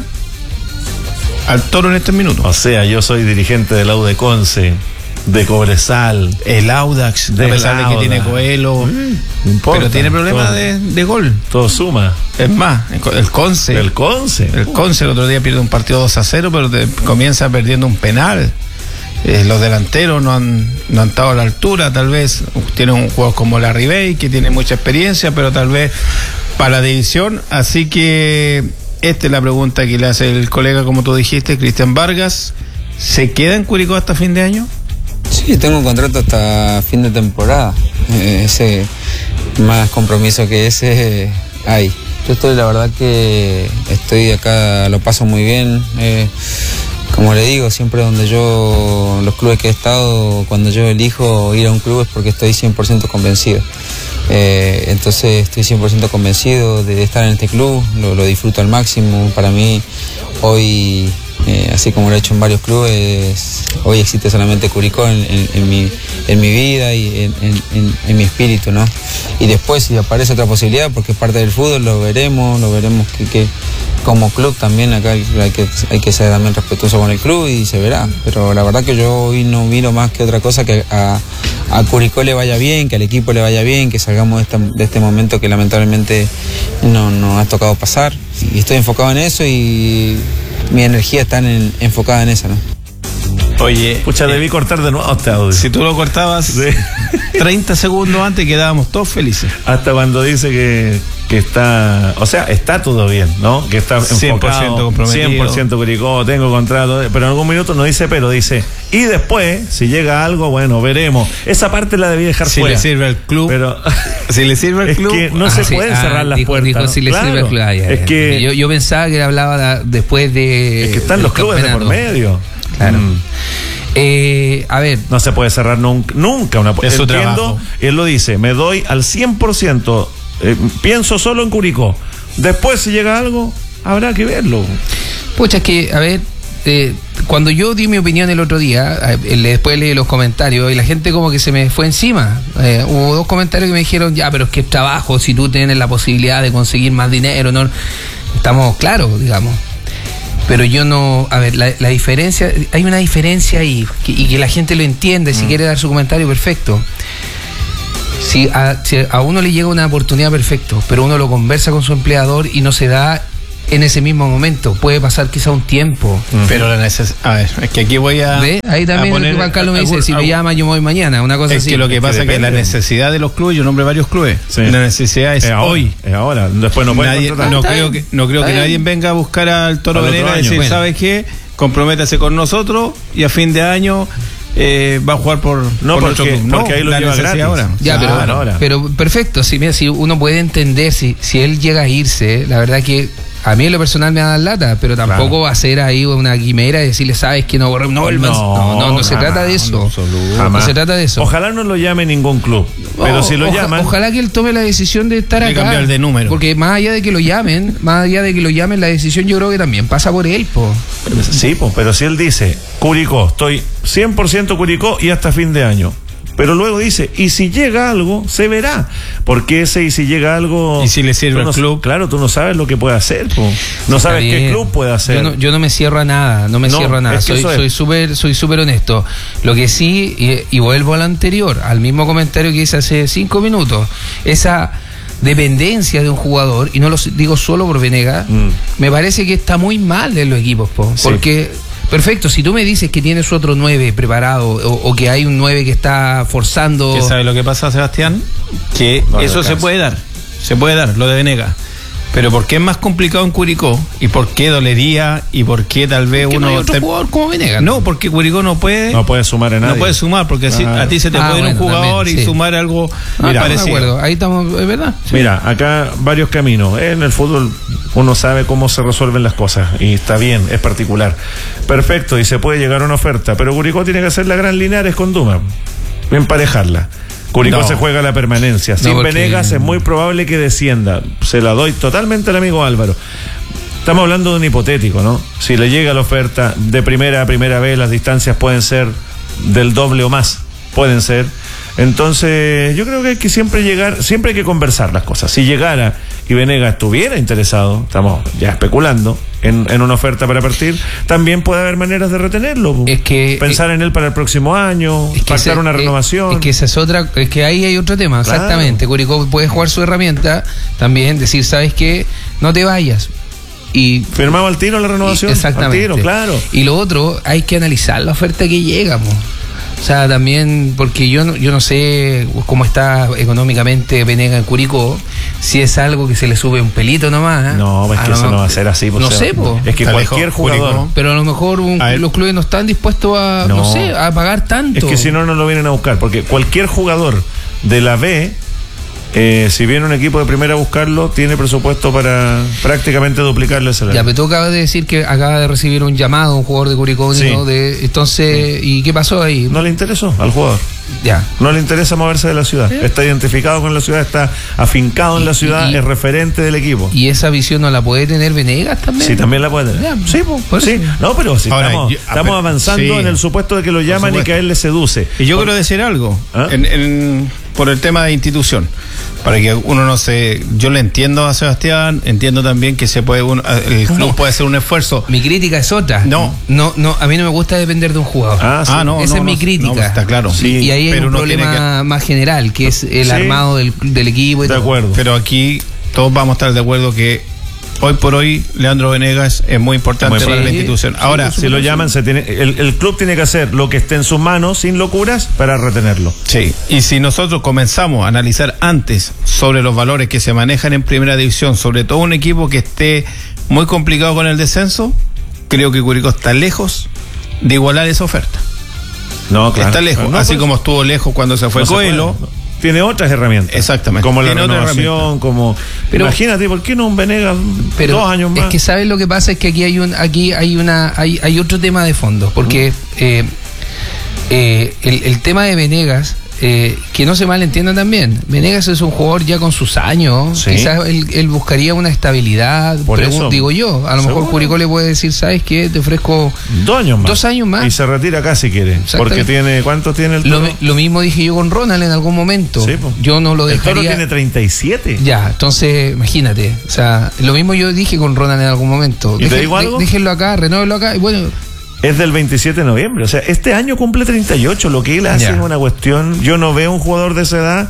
al Toro en estos minutos. O sea, yo soy dirigente del U de Conce, de Cobresal, el Audax, de a pesar de que tiene Coelho, mm, importa, pero tiene problemas de, de gol. Todo suma. Es más, el Conce. El Conce. El Conce el otro día pierde un partido dos a cero, pero te, comienza perdiendo un penal. Eh, los delanteros no han, no han estado a la altura, tal vez. Tienen un juego como la Ribey, que tiene mucha experiencia, pero tal vez para la división. Así que esta es la pregunta que le hace el colega, como tú dijiste, Cristian Vargas. ¿Se queda en Curicó hasta fin de año? Sí, tengo un contrato hasta fin de temporada. Eh, ese más compromiso que ese hay. Yo estoy, la verdad que estoy acá, lo paso muy bien. Eh, como le digo, siempre donde yo, los clubes que he estado, cuando yo elijo ir a un club es porque estoy cien por ciento convencido. Eh, entonces estoy cien por ciento convencido de estar en este club, lo, lo disfruto al máximo. Para mí hoy, eh, así como lo he hecho en varios clubes, hoy existe solamente Curicó en, en, en, mi, en mi vida y en, en, en mi espíritu, ¿no? Y después si aparece otra posibilidad, porque es parte del fútbol, lo veremos, lo veremos que, que como club también acá hay que, hay que ser también respetuoso con el club y se verá. Pero la verdad que yo hoy no miro más que otra cosa que a, a Curicó le vaya bien, que al equipo le vaya bien, que salgamos de este, de este momento que lamentablemente no nos ha tocado pasar. Y estoy enfocado en eso y mi energía está en, enfocada en eso, ¿no? Oye, pucha, debí eh, cortar de nuevo este audio. Si tú lo cortabas sí. treinta segundos antes, quedábamos todos felices. Hasta cuando dice que, que está, o sea, está todo bien, ¿no? Que está enfocado, cien por ciento comprometido. cien por ciento Curicó, tengo contrato, pero en algún minuto no dice pero, dice, y después, si llega algo, bueno, veremos. Esa parte la debí dejar si fuera. Si le sirve al club. Pero si le sirve al club. Es que no ah, se sí, pueden ah, cerrar las dijo, puertas. Dijo, ¿no? si le Claro. sirve al club. Ah, ya, es ya. que Yo, yo pensaba que hablaba después de. Es que están los clubes de por medio. Claro. Mm. Eh, a ver. No se puede cerrar nunca, nunca una puerta. Entiendo, él lo dice, me doy al cien por ciento, eh, pienso solo en Curicó. Después, si llega algo, habrá que verlo. Pucha, es que, a ver, eh, cuando yo di mi opinión el otro día, eh, después leí los comentarios y la gente como que se me fue encima. Eh, hubo dos comentarios que me dijeron, ya, pero es que es trabajo, si tú tienes la posibilidad de conseguir más dinero, no estamos claros, digamos. Pero yo no, a ver, la, la diferencia, hay una diferencia ahí, que, y que la gente lo entiende, si mm. quiere dar su comentario, perfecto. Si a, si a uno le llega una oportunidad, perfecto, pero uno lo conversa con su empleador y no se da en ese mismo momento, puede pasar quizá un tiempo. Uh-huh. Pero la necesidad, a ver, es que aquí voy a... ¿Ve? Ahí también poner, Juan Carlos me dice, algún, si me llama yo me voy mañana, una cosa es así. Es que lo que pasa es que, que la necesidad de los clubes, yo nombré varios clubes, sí. La necesidad es, es ahora, hoy. Es ahora, después no pueden nadie, contratar. No creo que, no creo que nadie venga a buscar al Toro Venera y decir, bueno, ¿sabes qué? Comprométase con nosotros y a fin de año... Eh, va a jugar por no por porque, no, porque ahí lo lleva gratis ahora. Ya, claro, pero, ahora. pero perfecto, si, mira, si uno puede entender si, si él llega a irse, la verdad que a mí en lo personal me da lata, pero tampoco claro. va a ser ahí una quimera y decirle, sabes que no, no, no, no, no, no, no se trata de eso. No, no se trata de eso. Ojalá no lo llame ningún club, pero oh, si lo oja, llaman, ojalá que él tome la decisión de estar de acá, cambiar de número. Porque más allá de que lo llamen, más allá de que lo llamen, la decisión yo creo que también pasa por él, po. Sí, po, pero si él dice, Curicó, estoy cien por ciento Curicó y hasta fin de año. Pero luego dice, y si llega algo, se verá. Porque ese y si llega algo... Y si le sirve al no, club. Claro, tú no sabes lo que puede hacer. Po. No sí, sabes qué club puede hacer. Yo no, yo no me cierro a nada, no me no, cierro a nada. Soy soy súper soy súper honesto. Lo que sí, y, y vuelvo al anterior, al mismo comentario que hice hace cinco minutos, esa dependencia de un jugador, y no lo digo solo por Venegas, mm. me parece que está muy mal en los equipos, po, sí. Porque... Perfecto, si tú me dices que tienes otro nueve preparado o, o que hay un nueve que está forzando... ¿Qué sabe lo que pasa, Sebastián? Que no eso se puede dar, se puede dar, lo de Venegas. Pero ¿por qué es más complicado en Curicó? ¿Y por qué dolería? ¿Y por qué tal vez uno... No hay otro te... jugador como Venegas. No, porque Curicó no puede... No puede sumar en nadie. No puede sumar, porque claro. si a ti se te ah, puede ir bueno, un jugador también, y sí. sumar algo ah, parecido. De acuerdo, ahí estamos, es verdad. Sí. Mira, acá varios caminos. En el fútbol uno sabe cómo se resuelven las cosas y está bien, es particular. Perfecto, y se puede llegar a una oferta, pero Curicó tiene que hacer la gran Linares con Duma, emparejarla. Curicó no. se juega la permanencia. Sin no, porque... Venegas es muy probable que descienda. Se la doy totalmente al amigo Álvaro. Estamos hablando de un hipotético, ¿no? Si le llega la oferta de primera a primera vez, las distancias pueden ser del doble o más. Pueden ser. Entonces, yo creo que hay que siempre llegar, siempre hay que conversar las cosas. Si llegara y Venegas estuviera interesado, estamos ya especulando, en, en una oferta para partir, también puede haber maneras de retenerlo. Es que pensar es, en él para el próximo año, es que pactar ese, una renovación. Es que esa es otra, es que ahí hay otro tema, claro. Exactamente. Curicó puede jugar su herramienta, también decir, ¿sabes qué? No te vayas. Y firmaba al tiro la renovación. Y, exactamente. Al tiro, claro. Y lo otro, hay que analizar la oferta que llega, po. O sea, también, porque yo no, yo no sé cómo está económicamente Venegas en Curicó, si es algo que se le sube un pelito nomás. No, es que eso no va a ser así. No sé, po. Es que cualquier jugador. Curicó. Pero a lo mejor un, los clubes no están dispuestos a, no. no sé, a pagar tanto. Es que si no, no lo vienen a buscar, porque cualquier jugador de la B, Eh, si viene un equipo de primera a buscarlo, tiene presupuesto para prácticamente duplicarle el salario. Ya, pero tú acabas de decir que acaba de recibir un llamado un jugador de Curicó, sí. ¿no? de, entonces, sí. ¿Y qué pasó ahí? No le interesó al jugador. Ya. No le interesa moverse de la ciudad. ¿Sí? Está identificado con la ciudad, está afincado y, en la ciudad, y, es referente del equipo. ¿Y esa visión no la puede tener Venegas también? Sí, también la puede tener. Ya, sí, pues, sí. No, pero si Ahora, estamos, yo, estamos pero, avanzando sí. en el supuesto de que lo llaman y que a él le seduce. Y yo Por, quiero decir algo. ¿Ah? En, en, por el tema de institución. Para que uno no se... Yo le entiendo a Sebastián, entiendo también que se puede uno, el club puede hacer un esfuerzo. Mi crítica es otra. No. No, no, a mí no me gusta depender de un jugador. Ah, sí. ah no. Esa no, es no, mi crítica. No, está claro. Sí, y ahí hay un problema que... más general, que es el sí. armado del, del equipo y de todo. acuerdo. Pero aquí todos vamos a estar de acuerdo que hoy por hoy Leandro Venegas es muy importante Muy para la sí, institución. Ahora, si lo llaman, se tiene, el, el club tiene que hacer lo que esté en sus manos, sin locuras, para retenerlo. Sí, y si nosotros comenzamos a analizar antes sobre los valores que se manejan en primera división, sobre todo un equipo que esté muy complicado con el descenso, creo que Curicó está lejos de igualar esa oferta. No, claro. Está lejos, no, así pues, como estuvo lejos cuando se fue no Coelho. Se puede, no. Tiene otras herramientas. Exactamente. Como la Tiene otra renovación, como... Pero, imagínate, ¿por qué no un Venegas pero dos años más? Es que ¿sabes lo que pasa? Es que aquí hay un aquí hay una hay, hay otro tema de fondo, porque mm. eh, eh, el, el tema de Venegas, eh, que no se malentiendan también, Venegas es un jugador ya con sus años, sí. Quizás él, él buscaría una estabilidad, por eso, digo yo, a lo mejor Curicó le puede decir, ¿sabes qué? Te ofrezco dos años más. Dos años más. Y se retira acá si quiere, porque tiene, ¿cuánto tiene el Toro? Lo, lo mismo dije yo con Ronald en algún momento. Sí, pues. Yo no lo dejaría. El Toro tiene treinta y siete. Ya, entonces, imagínate, o sea, lo mismo yo dije con Ronald en algún momento. ¿Y Deje, te digo algo? Déjenlo acá, renóvelo acá, y bueno... Es del veintisiete de noviembre, o sea, este año cumple treinta y ocho, lo que él hace yeah. es una cuestión, yo no veo un jugador de esa edad,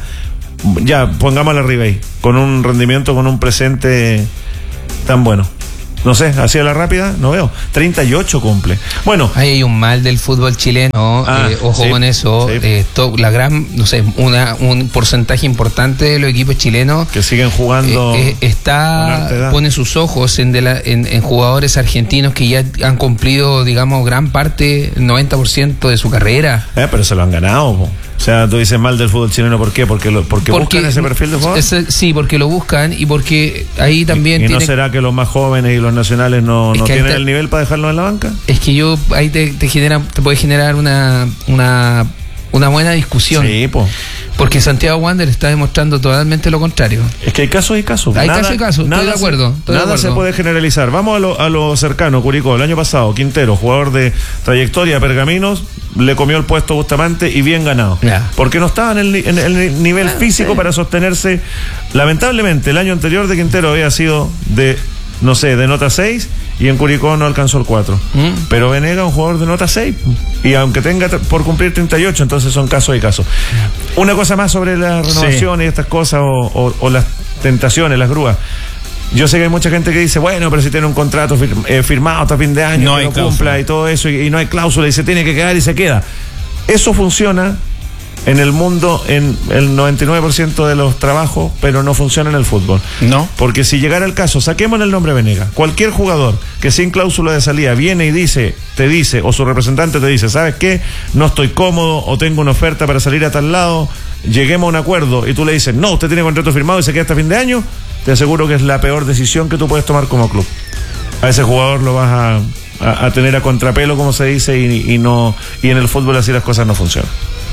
ya, pongámosle arriba ahí, con un rendimiento, con un presente tan bueno. No sé, así a la rápida, no veo. treinta y ocho cumple. Bueno. Ahí hay un mal del fútbol chileno, ah, eh, ojo sí, con eso. Sí. Eh, to, la gran, no sé, una, un porcentaje importante de los equipos chilenos que siguen jugando. Eh, eh, está, pone sus ojos en, de la, en, en jugadores argentinos que ya han cumplido, digamos, gran parte, el noventa por ciento de su carrera. Eh, pero se lo han ganado, po. O sea, tú dices mal del fútbol chileno, ¿por qué? Porque, lo, porque, porque buscan ese perfil de jugador. Ese, sí, porque lo buscan y porque ahí también... ¿Y, y tiene... no será que los más jóvenes y los nacionales no, no tienen te... el nivel para dejarlo en la banca? Es que yo, ahí te, te genera, te puede generar una, una, una buena discusión. Sí, pues. Porque Santiago Wander está demostrando totalmente lo contrario. Es que hay casos y casos. Hay casos y casos, estoy de acuerdo. Se, estoy nada de acuerdo. se puede generalizar. Vamos a lo, a lo cercano, Curicó. El año pasado, Quintero, jugador de trayectoria, Pergaminos, le comió el puesto a Bustamante y bien ganado. Yeah. Porque no estaba en el, en el nivel ah, físico sí. para sostenerse. Lamentablemente, el año anterior de Quintero había sido de, no sé, de nota seis y en Curicó no alcanzó el cuatro. Mm. Pero Venegas, un jugador de nota seis. Y aunque tenga por cumplir treinta y ocho, entonces son casos y casos. Una cosa más sobre la renovación sí. y estas cosas, o, o, o las tentaciones, las grúas. Yo sé que hay mucha gente que dice, bueno, pero si tiene un contrato fir, eh, firmado hasta fin de año, no que hay no cláusula. cumpla y todo eso, y, y no hay cláusula y se tiene que quedar y se queda. Eso funciona en el mundo, en el noventa y nueve por ciento de los trabajos, pero no funciona en el fútbol. No. Porque si llegara el caso, saquemos el nombre Venegas, cualquier jugador que sin cláusula de salida viene y dice, te dice, o su representante te dice, ¿sabes qué? No estoy cómodo, o tengo una oferta para salir a tal lado, lleguemos a un acuerdo, y tú le dices, no, usted tiene contrato firmado y se queda hasta fin de año, te aseguro que es la peor decisión que tú puedes tomar como club. A ese jugador lo vas a, a, a tener a contrapelo, como se dice, y, y no y en el fútbol así las cosas no funcionan.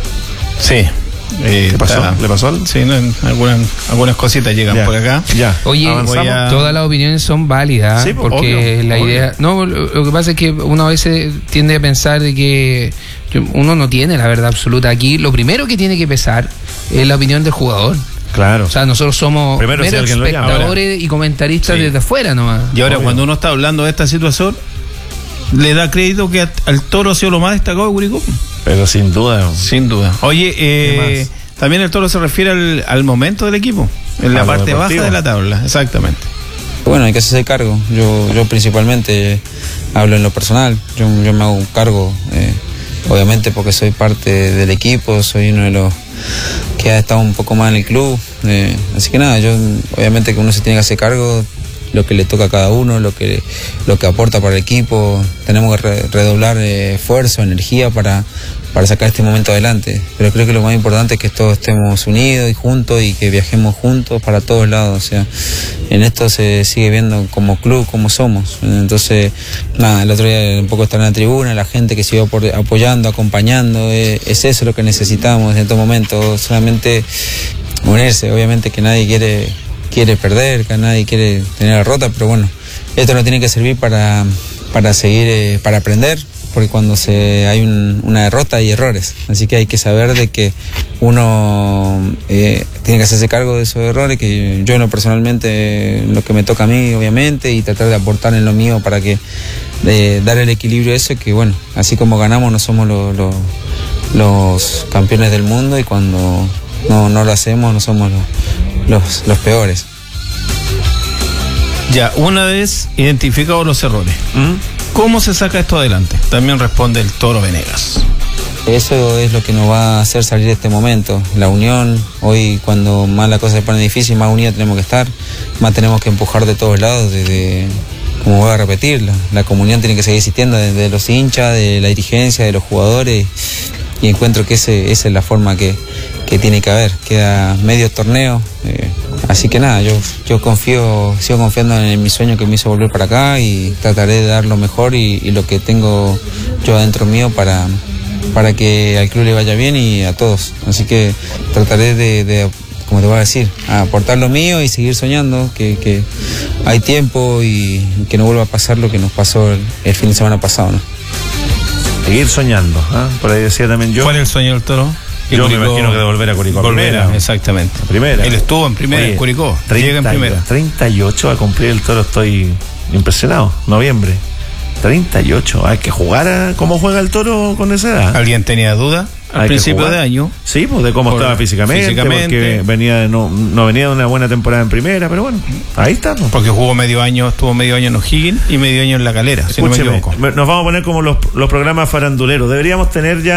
Sí. Eh, ¿Qué pasó? está, ¿Le pasó algo? Sí, no, algunas, algunas cositas llegan ya, por acá. Ya. Oye, a... todas las opiniones son válidas, sí, porque obvio, la obvio. idea... No, lo, lo que pasa es que uno a veces tiende a pensar de que uno no tiene la verdad absoluta. Aquí lo primero que tiene que pesar es la opinión del jugador. Claro. O sea, nosotros somos Primero, meros si espectadores y comentaristas sí. desde afuera nomás. Y ahora, obvio. cuando uno está hablando de esta situación, le da crédito que al Toro ha sido lo más destacado de Curicó. Pero sin duda. Sin duda. Oye, eh, también el Toro se refiere al, al momento del equipo, en la parte baja de la tabla, exactamente. Bueno, hay que hacerse cargo. Yo yo principalmente hablo en lo personal. Yo, yo me hago un cargo, eh, obviamente porque soy parte del equipo, soy uno de los que ha estado un poco más en el club. Eh, así que nada, yo obviamente que uno se tiene que hacer cargo lo que le toca a cada uno, lo que lo que aporta para el equipo. Tenemos que re, redoblar eh, esfuerzo, energía para, para sacar este momento adelante. Pero creo que lo más importante es que todos estemos unidos y juntos y que viajemos juntos para todos lados. O sea, en esto se sigue viendo como club, como somos. Entonces, nada, el otro día un poco estar en la tribuna, la gente que siguió por, apoyando, acompañando, eh, es eso lo que necesitamos en estos momentos. Solamente unirse, obviamente que nadie quiere... quiere perder, que nadie quiere tener derrota, pero bueno, esto no tiene que servir para, para seguir, eh, para aprender, porque cuando se hay un, una derrota hay errores, así que hay que saber de que uno eh, tiene que hacerse cargo de esos errores, que yo no personalmente, lo que me toca a mí obviamente, y tratar de aportar en lo mío para que eh, dar el equilibrio a eso, que bueno, así como ganamos no somos lo, lo, los campeones del mundo, y cuando no, no lo hacemos no somos los Los, los peores. Ya, una vez identificados los errores, ¿Mm? ¿cómo se saca esto adelante? También responde el Toro Venegas. Eso es lo que nos va a hacer salir de este momento. La unión, hoy cuando más la cosa se pone difícil, más unidos tenemos que estar, más tenemos que empujar de todos lados, desde, como voy a repetir, la, la comunión tiene que seguir existiendo desde los hinchas, de la dirigencia, de los jugadores, y encuentro que ese, esa es la forma que, que tiene que haber. Queda medio torneo, eh, así que nada, yo, yo confío, sigo confiando en mi sueño que me hizo volver para acá y trataré de dar lo mejor y, y lo que tengo yo adentro mío para... para que al club le vaya bien y a todos. Así que trataré de, de como te voy a decir, aportar lo mío y seguir soñando, que, que hay tiempo y que no vuelva a pasar lo que nos pasó el, el fin de semana pasado, ¿no? Seguir soñando, ¿eh? Por ahí decía también yo. ¿Cuál es el sueño del Toro? Yo Curicó, me imagino que de volver a Curicó. Volver, primera. Exactamente. Primera. Él estuvo en primera, Oye, en Curicó. treinta, llega en primera. treinta y ocho a cumplir el Toro, estoy impresionado. Noviembre. treinta y ocho, hay que jugar a cómo juega el Toro con esa edad. ¿Alguien tenía duda al principio de año? Sí, pues de cómo Por, estaba físicamente, físicamente, porque venía de no, no venía de una buena temporada en primera, pero bueno, ahí está. Pues. Porque jugó medio año, estuvo medio año en O'Higgins y medio año en La Calera, Escúcheme, si no me equivoco. Nos vamos a poner como los, los programas faranduleros, deberíamos tener ya